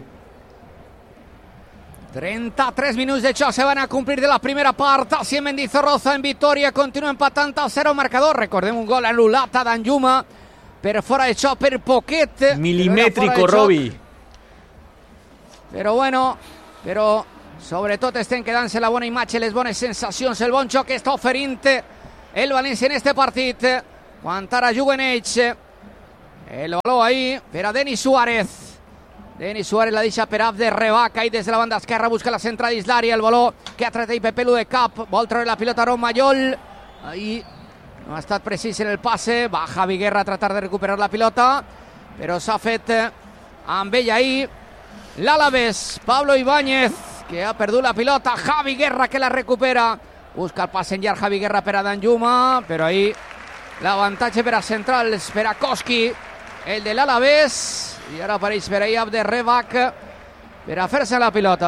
trenta-tres minuts de xoc se van a complir de la primera part. Així Mendizorroza en victòria, continua empatant a zero marcador. Recordem un gol anul·lat a Danjuma per fora de xoc, per poquet. Milimétrico, Però era fora de xoc. Roby. Pero bueno, però sobretot estem quedant-se la bona imatge, les bones sensacions, el bon joc que està oferint el València en este partit, quan ara juguen ells. El baló ahí per a Denis Suárez. Denis Suárez la deixa per Abde Rebaca i des de la banda esquerra busca la central d'Islari, el baló que ha tret ahí Pepe Lu de cap, vol treure la pilota Aaron Mayol, ahí no ha estat precís en el passe, va Javi Guerra a tratar de recuperar la pilota, però s'ha fet amb ell ahí l'Alavés, Pablo Ibáñez, que ha perdut la pilota, Javi Guerra que la recupera, busca el passe en llarg Javi Guerra per a Danjuma, però ahí l'avantatge per a centrals, per a Koski, el de l'Alavés, i ara apareix per ahí Abde Rebaca per a fer-se la pilota.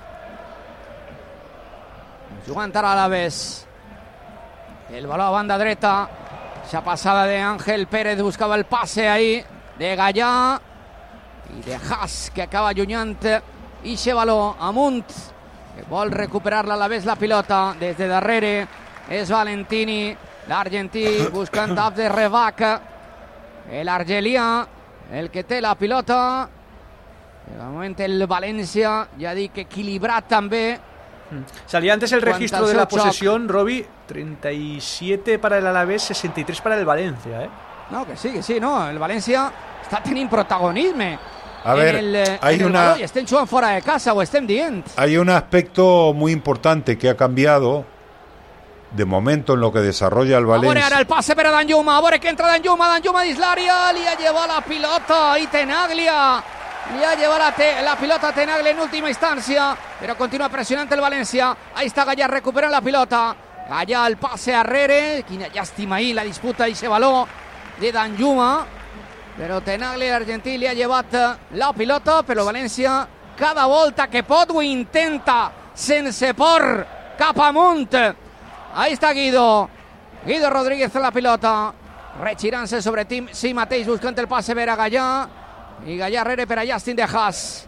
Jugant ara a l'Alavés, el baló a banda dreta, esa passada de Ángel Pérez, buscava el passe ahí de Gallà i de Haas, que acaba allunyant i se baló amunt, que vol recuperar l'Alavés la pilota des de darrere, és Valentini, l'argentí, buscant Abde Rebaca, l'argelià, el que té la pilota. De moment el València, ja dic, equilibrat també. Salía antes el registro de la posesión, Roby, treinta y siete para el Alavés, sesenta y tres para el Valencia, ¿eh? No, que sí, que sí, no, el València està tenint protagonisme. A ver, en el, hay en el una... baló, i estem jugant fora de casa, o estem dient. Hay un aspecto muy importante que ha cambiado de momento en lo que desarrolla el Valencia. Ahora el pase per a Danjuma, a veure que entra Danjuma, Danjuma d'Islària, li ha llevat la pilota i Tenaglia, li ha llevat la, te, la pilota a Tenaglia en última instància, però continua pressionant el València. Ahí està Gallà recuperant la pilota, Gallà el passe arrere, quina llàstima ahí la disputa i ese baló de Danjuma, però Tenaglia l'argentí li ha llevat la pilota, però València cada volta que pot ho intenta sense por, cap amunt. Ahí està Guido, Guido Rodríguez en la pilota, regirant-se sobre si mateix, buscant el passe per a Gallà, i Gallà rere per a Justin de Haas.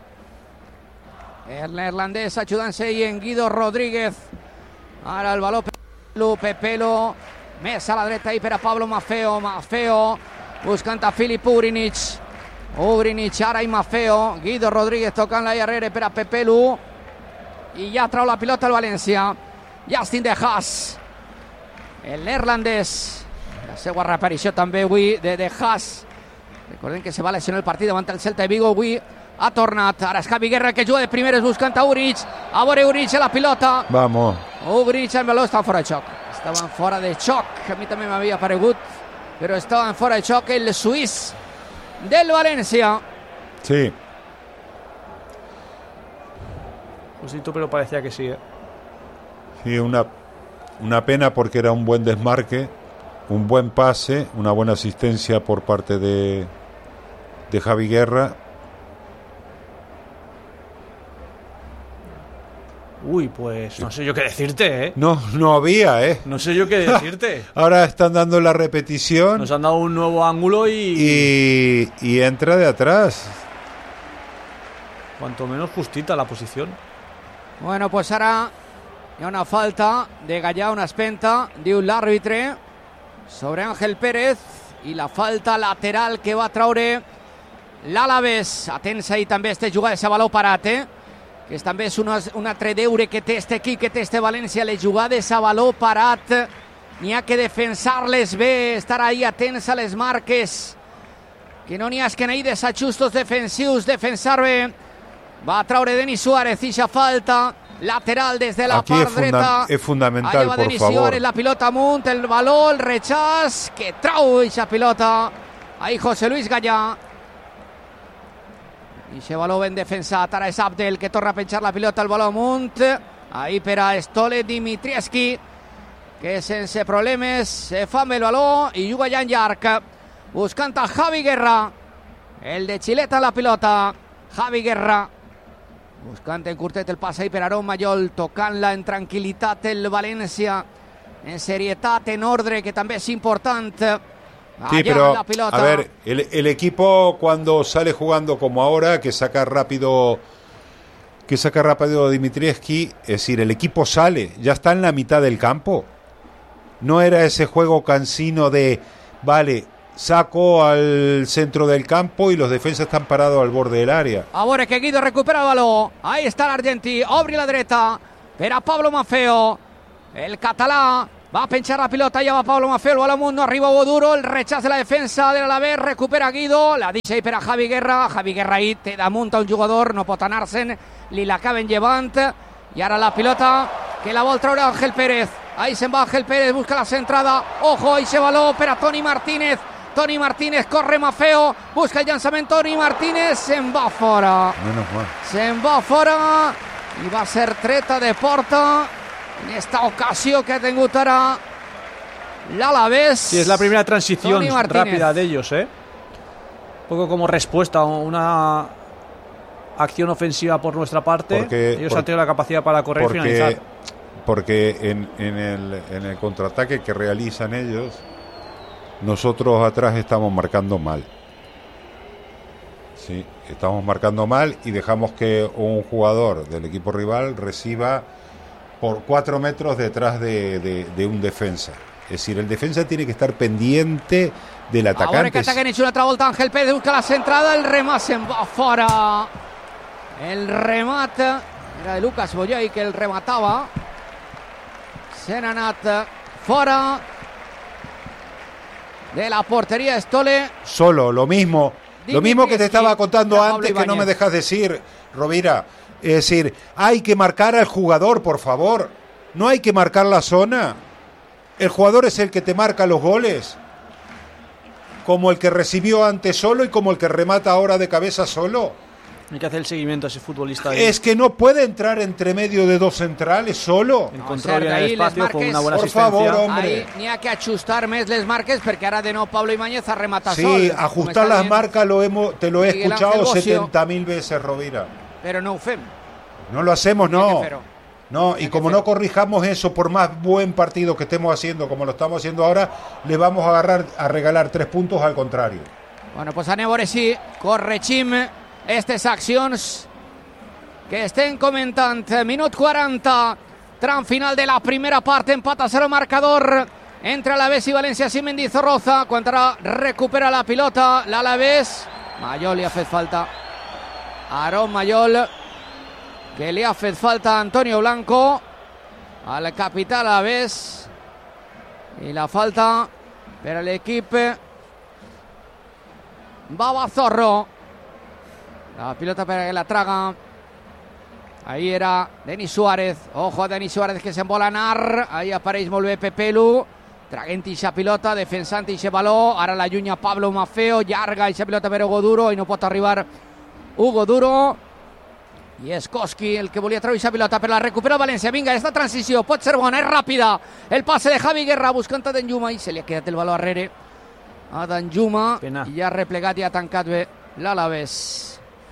El neerlandès ajudant-se ahí en Guido Rodríguez. Ara el baló Pepelu, Pepelu, més a la dreta ahí per a Pablo Maffeo, Maffeo buscant a Filip Ugrinic, Ugrinic ara i Maffeo, Guido Rodríguez tocant-la ahí rere per a Pepelu, i ja trau la pilota al València. Justin de Haas, el neerlandès, la seva reaparició també avui de de Haas. Recordem que se va lesionar el partit davant el Celta de Vigo, avui ha tornat. Ara és Javi Guerra que juga de primeres buscant a Ugrinic, a veure Ugrinic a la pilota. Vamos. Ugrinic en baló, estaven fora de xoc. Estaven fora de xoc, a mi també m'havia paregut, però estaven fora de xoc el suís del València. Sí. Justito, pero parecía que sí, ¿eh? Sí, una, una pena porque era un buen desmarque, un buen pase, una buena asistencia por parte de, de Javi Guerra. Uy, pues no sé yo qué decirte, ¿eh? No, no había, ¿eh? No sé yo qué decirte. Ahora están dando la repetición. Nos han dado un nuevo ángulo y... Y, y entra de atrás. Cuanto menos justita la posición. Bueno, pues ara hi ha una falta de Gallà, una espenta, diu l'àrbitre, sobre Ángel Pérez, i la falta lateral que va traure l'Alavés. Atents ahí també este jugar de baló parat, eh? que és, també és un, un altre deure que té este equip, que té este València, les jugades a baló parat. N'hi ha que defensar-les bé, estar ahí atents a les marques, que no n'hi ha que n'hi desajustos defensius, defensar bé. Va a traure Denis Suárez, ixa falta lateral des de la Aquí part es funda dreta. es fundamental, va por Denis favor. Suárez, la pilota amunt, el baló, el rechaç, que trau ixa pilota. Ahí José Luis Gallà. Ixe baló ben defensat, ara és Abdel que torna a penjar la pilota, el baló amunt. Ahí per a Stole Dimitrievski, que sense problemes se fa amb el baló i juga ja en llarg, buscant a Javi Guerra, el de Xileta la pilota. Javi Guerra buscant en curtet el pas ahí per Aaron Mayol, tocant-la en tranquil·litat el València, en serietat, en ordre, que també és important. Sí, Allá pero la pilota. a ver, el, el equipo cuando sale jugando como ahora, que saca rápido, que saca rápido Dimitrievski, es decir, el equipo sale, ya está en la mitad del campo. No era ese juego cansino de, vale, saco al centro del campo y los defensas están parados al borde del área. Ahora que Guido recupera el balón. Ahí está l'Argentí, obri la dreta per a Pablo Maffeo. El català va a pinchar la pilota, ya va Pablo Maffeo, el balón mundo, arriba Hugo Duro, el rechazo de la defensa del Alavés, recupera Guido, la deixa ahí per a Javi Guerra, Javi Guerra ahí té damunt un jugador, no pot anar-se'n, li l'acaben llevant, i ara la pilota que la vol treure Ángel Pérez, ahí se'n va Ángel Pérez, busca la centrada, ojo, ahí se baló per a Toni Martínez, Toni Martínez, corre Maffeo, busca el llançament, Toni Martínez, se'n va fora, se'n va fora, i va ser treta de porta, en esta ocasión que ha tingut ara l'Alavés. Sí, es la primera transición rápida de ellos, ¿eh? Un poco como respuesta a una acción ofensiva por nuestra parte. Porque, ellos por, han tenido la capacidad para correr porque, y finalizar. Porque en, en, el, en el contraataque que realizan ellos, nosotros atrás estamos marcando mal. Sí, estamos marcando mal y dejamos que un jugador del equipo rival reciba por cuatro metros detrás de, de, de un defensa. Es decir, el defensa tiene que estar pendiente del atacante. Ahora que ataca en una otra volta, Ángel Pérez busca la centrada, el remate se'n va fora. El remate era de Lucas Boyay, que el rematava. Se n'ha anat fora de la portería de Stole. Solo, lo mismo. Dime lo mismo que te estaba contando antes, que no me dejas decir, Rovira. Es decir, hay que marcar al jugador, por favor. No hay que marcar la zona. El jugador es el que te marca los goles. Como el que recibió antes solo y como el que remata ahora de cabeza solo. Hay que hacer el seguimiento a ese futbolista. Ahí. Es que no puede entrar entre medio de dos centrales solo. El control en el espacio con una buena por asistencia. Favor, hombre. Ahí n'hi ha que ajustar més les marques, perquè ara de nou Pablo Ibáñez ha rematat sí, sol. Sí, ajustar las marcas lo hemos, te lo he Miguel escuchado setenta mil veces, Rovira. Pero no ho fem. No lo hacemos, no. No, y como no corrijamos eso, por más buen partido que estemos haciendo, como lo estamos haciendo ahora, le vamos a agarrar a regalar tres puntos al contrario. Bueno, pues anem a veure si corregim aquestes accions que estem comentant. Minut quaranta, tram final de la primera part, empat a cero marcador entre Alavés i València. Sí, Mendizorroza, quan ara recupera la pilota l'Alavés. Mayol li ha fet falta. Aaron Mayol, que li ha fet falta a Antonio Blanco, al capità Alavés, i la falta per a l'equip Babazorro. La pilota per a la traga. Ahí era Denis Suárez. Ojo a Denis Suárez, que se'n vol anar. Ahí apareix molt bé Pepelu, traguent ixa pilota, defensant ixe baló. Ara la llunya Pablo Maffeo, llarga ixa pilota per Hugo Duro i no pot arribar Hugo Duro. I és Koski el que volia treure aquesta pilota, però la recupera València. Vinga, esta transició pot ser bona, és ràpida. El passe de Javi Guerra buscant a Danjuma i se li ha quedat el baló darrere a Danjuma. Pena. I ja ha replegat i ha tancat bé l'Alavés.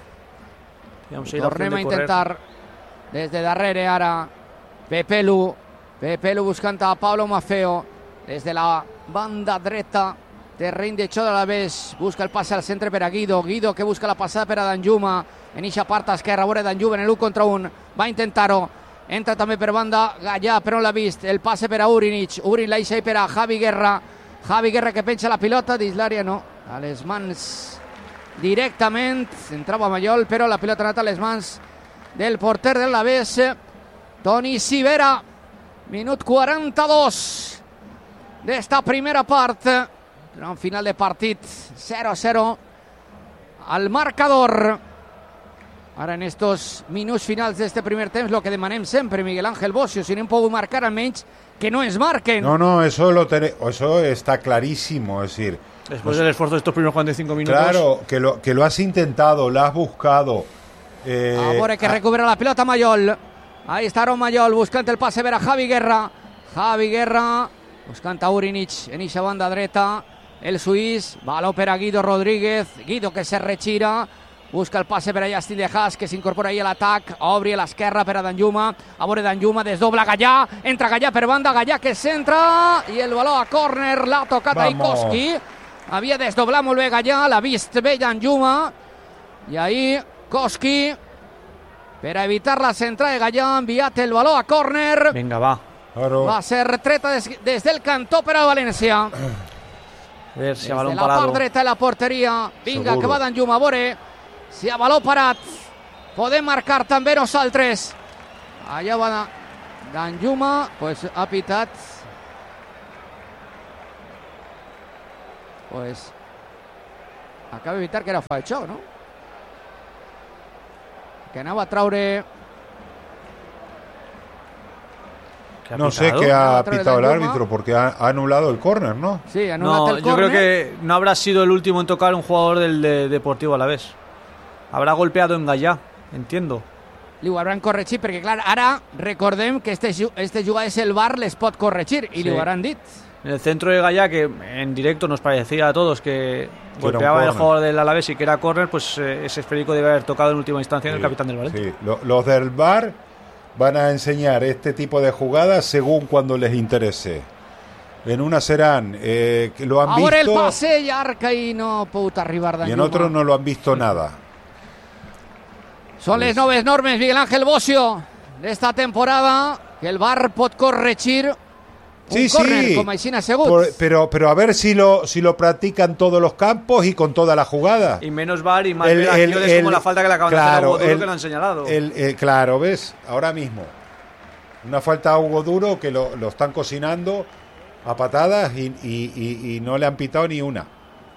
Tornem a intentar des de darrere ara Pepelu. Pepelu buscant a Pablo Maffeo des de la banda dreta. Terreny de xoc de l'Alavés, busca el passe al centre per a Guido, Guido que busca la passada per a Danjuma, en eixa part esquerra, veure Danjuma en l'u contra un, va intentar-ho, entra també per banda Gallà, però no l'ha vist, el passe per a Urinic, Urin la eixa per a Javi Guerra, Javi Guerra que penja la pilota, dins l'àrea no, a les mans directament, entrava Mayol, però la pilota ha anat a les mans del porter de l'Alavés, Toni Sivera, minut quaranta-dos d'esta primera part. En final de partit, cero a cero al marcador. Ara en estos minuts finals d'este primer temps, lo que demanem sempre, Miguel Ángel Bocio, si no hem pogut marcar, almenys que no ens marquen. No, no, eso, lo ten... eso está clarísimo, es decir... Después del esfuerzo de estos primeros cuarenta y cinco minutos... Claro, que lo, que lo has intentado, lo has buscado. Eh... Ahora que recupera la pelota Mayol. Ahí está Aaron Mayol, buscant el passe per a Javi Guerra. Javi Guerra, buscant a Urinic en eixa banda dreta. El suís, baló per a Guido Rodríguez, Guido que se retira, busca el passe per a Justin De Haas, que s'incorpora ahí a l'atac, obri a l'esquerra per a Danjuma, a veure Danjuma, desdobla Gallà, entra Gallà per banda, Gallà que centra, i el baló a córner, l'ha tocat ahí Koski, havia desdoblat molt bé Gallà, l'ha vist bé Danjuma, i ahí Koski, per a evitar la centrada de Gallà, ha enviat el baló a córner. Vinga, va. Va ser treta des, des del cantó per a València. A ver si Des a balón de la parado. part dreta de la porteria. Vinga, Seguro. que va d'Anjuma, a veure si a baló parat podem marcar també nosaltres. Allà va d'Anjuma, pues ha pitat. Pues acaba d'evitar que era fa el xoc, no? Que anava a traure... ¿Qué ha No sé pitado? qué ha Otra vez pitado el Danjuma. árbitro porque ha, ha anulado el córner, ¿no? Sí, anulat No, el yo creo córner. que no habrá sido el último en tocar un jugador del de Deportivo Alavés. Habrá golpeado en Gallá, entiendo. Li ho hauran corregit, perquè clar, ara recordem que este, ju- este jugada és el V A R, les pot corregir, i Sí. li ho hauran dit. En el centro de Gallá, que en directo nos parecía a todos que un golpeaba el córner. jugador del Alavés y que era córner, pues eh, ese esférico debe haber tocado en última instancia en el Sí, capitán del Valencia. sí. Lo- Los del V A R van a enseñar este tipo de jugadas según cuando les interese. En una serán eh, que lo han Ahora el visto passe llarg i no ha pogut arribar y en d'Anjuma. otros no lo han visto nada. Són les noves normes, Miguel Ángel Bocio, d'esta temporada, que el V A R pot corregir un Sí, córner, sí. com així n'ha sigut. Por- pero, pero a ver si lo, si lo practican todos los campos y con toda la jugada. Y menos V A R y más El- ver el- acciones el- como la falta que le acaban de hacer a claro, Hugo Duro, el- que lo han señalado. El, eh, claro, ¿ves? Ahora mismo. Una falta a Hugo Duro que lo, lo están cocinando a patadas y, y- y- y no le han pitado ni una.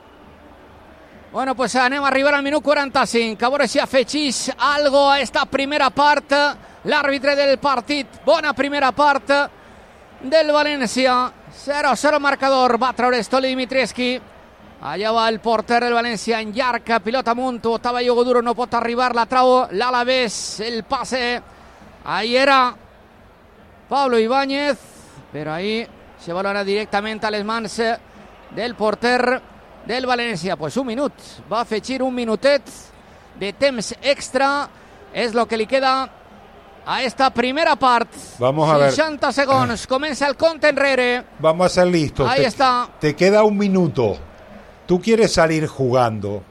Bueno, pues anem a arribar al minut quaranta-cinc. A veure si afegís algo a esta primera part. L'àrbitre del partit. Bona primera part del València. zero a zero marcador. Va treure Stoli Dimitrievski. Allà va el porter del València en llarg. Pilota amunt. Estava Hugo Duro. No pot arribar. La trau l'Alavés. El passe. Ahí era Pablo Ibáñez. Però ahí se valora directament a les mans del porter del València. Pues un minut, va afegir un minutet de temps extra, és lo que li queda a esta primera part. Vamos a ver. seixanta segons, comença el compte enrere. Vamos a ser listos. Ahí te, está. te queda un minuto. Tú quieres salir jugando.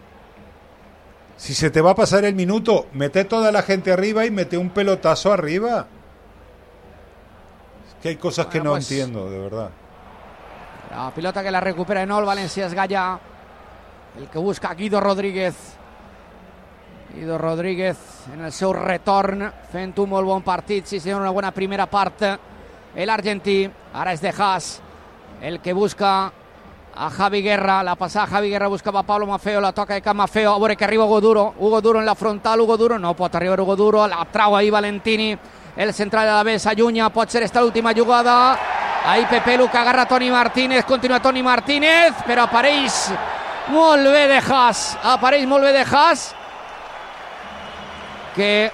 Si se te va a pasar el minuto, mete toda la gente arriba y mete un pelotazo arriba. Es que hay cosas que Bueno, no pues, entiendo, de verdad. La pilota que la recupera de nou el València és Gallà, el que busca Guido Rodríguez. Guido Rodríguez en el seu retorn, fent un molt bon partit, sí senyor, una bona primera part. El argentí, ara és de Haas, el que busca a Javi Guerra, la passada Javi Guerra buscava a Pablo Maffeo, la toca de cap Maffeo, a veure que arriba Hugo Duro, Hugo Duro en la frontal, Hugo Duro, no pot arribar Hugo Duro, la trau ahí Valentini, el central de la B s'allunya, pot ser esta l'última jugada, ahí Pepe Lu que agarra Toni Martínez, continua Toni Martínez, però apareix molt bé de Haas, apareix molt bé de Haas, que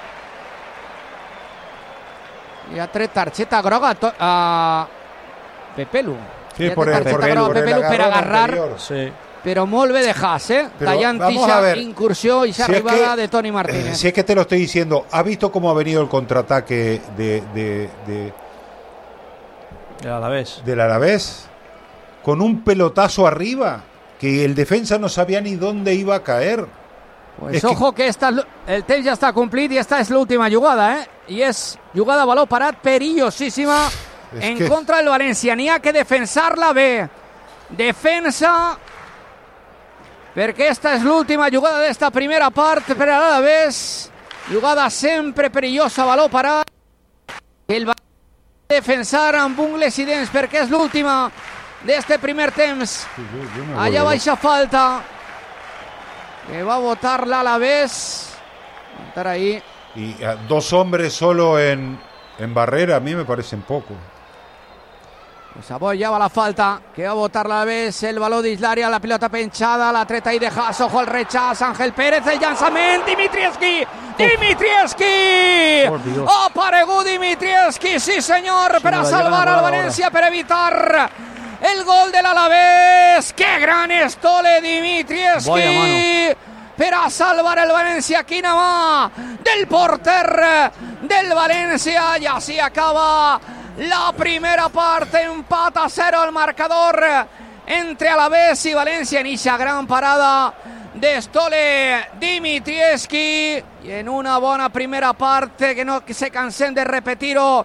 li ha tret targeta groga a, to- a Pepe Lu. Sí, Li ha por tret el, targeta por el, groga a por el Pepe Lu per agarrón agarrar, anterior. Sí. però molt bé de Haas, eh? Pero Tallant vamos a ixa ver, incursió i Si es arribada que- de Toni eh, Martínez. Si es que te lo estoy diciendo, ¿has visto cómo ha venido el contraataque de, de, de- Ya la ves. del Alavés? Con un pelotazo arriba, que el defensa no sabía ni dónde iba a caer. Pues és que- ojo que esta, el temps ja està complit i esta és l'última jugada, eh? I és jugada a baló parat perillosíssima És en que- contra del València. N'hi ha que defensar-la bé. Defensa, perquè esta és l'última jugada d'esta primera part per a l'Alavés. Jugada sempre perillosa, baló parat. El va defensar amb ungles i dents perquè és l'última d'este primer temps. Yo- yo me Allà vuelvo baixa falta que va a votar l'Alavés. Estar ahí. loco. Y a dos hombres solo en, en barrera, a mí me parecen poco. Pues avui ja va la falta que va a votar l'Alavés. El baló d'Islaria, la pilota penjada, la treta i de Haas, ojo al rechaç, Ángel Pérez, el llançament, Dimitrievski, Dimitrievski, Por Dios. ha aparegut Dimitrievski, sí senyor, per me a la salvar llevan a al volar València, per evitar el gol de l'Alavés. Que gran estole Dimitrievski Vaya per a salvar el València. Quina mà del porter del València, i així acaba la primera part. Empat a zero al marcador entre Alavés i València en eixa gran parada de Stole Dimitrievski, i en una bona primera part que no se cansen de repetir-ho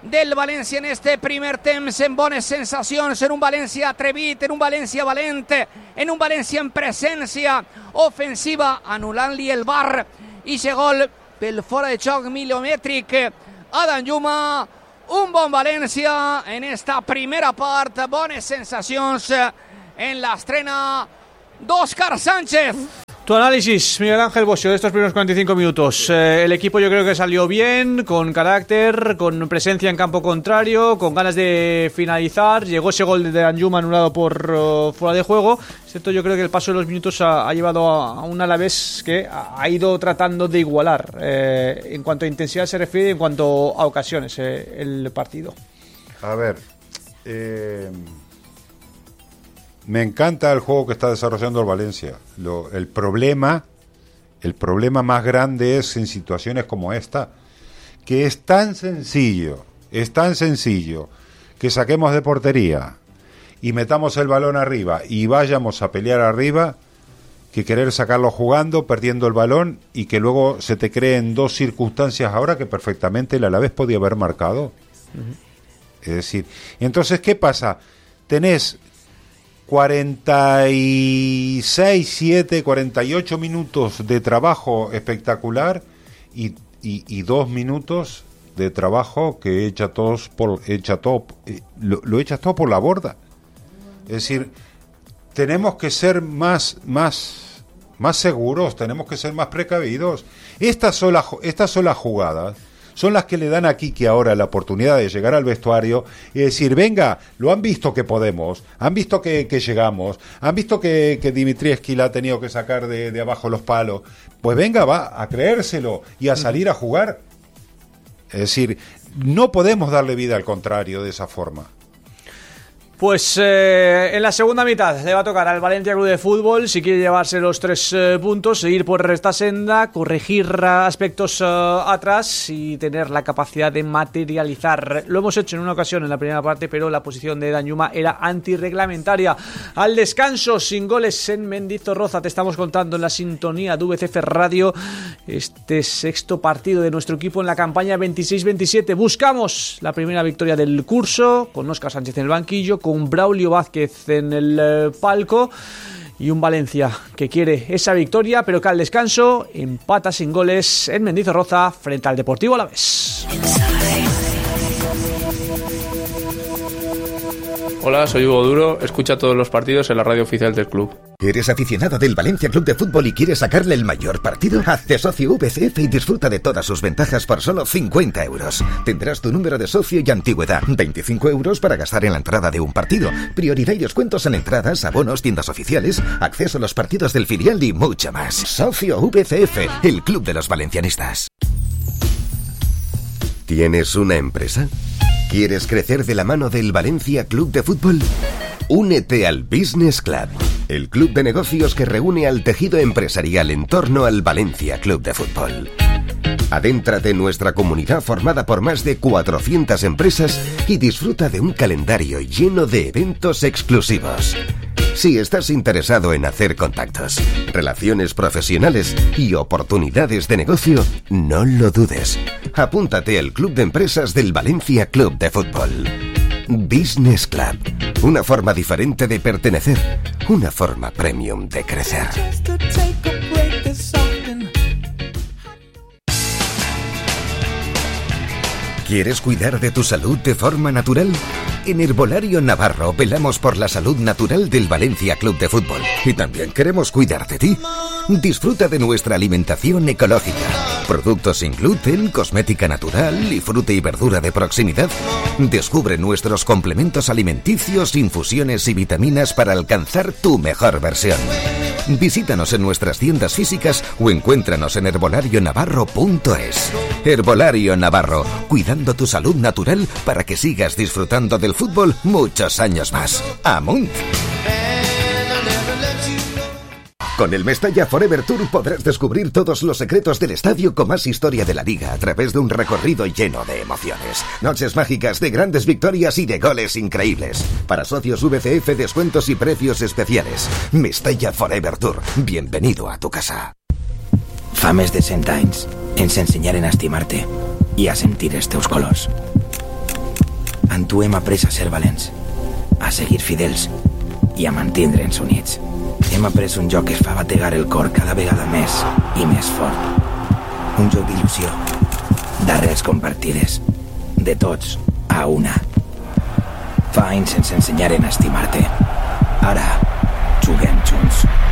del València en este primer temps, en bones sensacions, en un València atrevit, en un València valente, en un València en presència ofensiva, anul·lant-li el V A R i ese gol pel fora de joc milomètric a Danjuma. Un bon València en esta primera part, bones sensacions en l'estrena d'Òscar Sánchez. Tu análisis, Miguel Ángel Bosio, de estos primeros cuarenta y cinco minutos. Eh, el equipo yo creo que salió bien, con carácter, con presencia en campo contrario, con ganas de finalizar. Llegó ese gol de Danjuma anulado por uh, fuera de juego. Excepto yo creo que el paso de los minutos ha, ha llevado a, a un Alavés que ha, ha ido tratando de igualar eh, en cuanto a intensidad se refiere, en cuanto a ocasiones eh, el partido. A ver, eh... me encanta el juego que está desarrollando el Valencia. Lo, el problema, el problema más grande es en situaciones como esta, que es tan sencillo, es tan sencillo que saquemos de portería y metamos el balón arriba y vayamos a pelear arriba, que querer sacarlo jugando, perdiendo el balón y que luego se te creen dos circunstancias ahora que perfectamente el Alavés podía haber marcado. Uh-huh. Es decir, entonces, ¿qué pasa? Tenés cuarenta y seis, siete, cuarenta y ocho minutos de trabajo espectacular y, y, y dos minutos de trabajo que echa todos por echa todo lo, lo echas todo por la borda. Es decir, tenemos que ser más más más seguros, tenemos que ser más precavidos. Estas son las estas son las jugadas son las que le dan a Quique ahora la oportunidad de llegar al vestuario y decir, venga, lo han visto que podemos, han visto que, que llegamos, han visto que, que Dimitrievski la ha tenido que sacar de, de abajo los palos, pues venga, va a creérselo y a salir a jugar. Es decir, no podemos darle vida al contrario de esa forma. Pues eh, en la segunda mitad le va a tocar al Valencia Club de Fútbol, si quiere llevarse los tres eh, puntos, seguir por esta senda, corregir aspectos eh, atrás y tener la capacidad de materializar. Lo hemos hecho en una ocasión en la primera parte, pero la posición de Danjuma era antirreglamentaria. Al descanso, sin goles en Mendizorroza, te estamos contando en la sintonía de V C F Radio este sexto partido de nuestro equipo en la campaña veintiséis veintisiete. Buscamos la primera victoria del curso, con Óscar Sánchez en el banquillo, con Braulio Vázquez en el eh, palco y un Valencia que quiere esa victoria, pero que al descanso empata sin goles en Mendizorroza frente al Deportivo Alavés. Hola, soy Hugo Duro, escucha todos los partidos en la radio oficial del club. ¿Eres aficionado del Valencia Club de Fútbol y quieres sacarle el mayor partido? Hazte socio V C F y disfruta de todas sus ventajas por solo cincuenta euros. Tendrás tu número de socio y antigüedad, veinticinco euros para gastar en la entrada de un partido, prioridad y descuentos en entradas, abonos, tiendas oficiales, acceso a los partidos del filial y mucho más. Socio V C F, el club de los valencianistas. ¿Tienes una empresa? ¿Quieres crecer de la mano del Valencia Club de Fútbol? Únete al Business Club, el club de negocios que reúne al tejido empresarial en torno al Valencia Club de Fútbol. Adéntrate en nuestra comunidad formada por más de cuatrocientas empresas y disfruta de un calendario lleno de eventos exclusivos. Si estás interesado en hacer contactos, relaciones profesionales y oportunidades de negocio, no lo dudes. Apúntate al Club de Empresas del Valencia Club de Fútbol. Business Club. Una forma diferente de pertenecer. Una forma premium de crecer. ¿Quieres cuidar de tu salud de forma natural? En Herbolario Navarro velamos por la salud natural del Valencia Club de Fútbol. Y también queremos cuidar de ti. Disfruta de nuestra alimentación ecológica. Productos sin gluten, cosmética natural y fruta y verdura de proximidad. Descubre nuestros complementos alimenticios, infusiones y vitaminas para alcanzar tu mejor versión. Visítanos en nuestras tiendas físicas o encuéntranos en herbolario navarro punto es. Herbolario Navarro, cuidando tu salud natural para que sigas disfrutando del fútbol muchos años más. ¡Amunt! Con el Mestalla Forever Tour podrás descubrir todos los secretos del estadio con más historia de la liga a través de un recorrido lleno de emociones. Noches mágicas de grandes victorias y de goles increíbles. Para socios V C F, descuentos y precios especiales. Mestalla Forever Tour. Bienvenido a tu casa. Fa més de cent anys ens ensenyaren a estimar-te i a sentir els teus colors. Amb tu hem après a ser valents, a seguir fidels i a mantindre'ns units. Hem après un joc que es fa bategar el cor cada vegada més i més fort. Un joc d'il·lusió, d'arrels compartides, de tots a una. Fa anys ens ensenyaren a estimar-te. Ara juguem junts.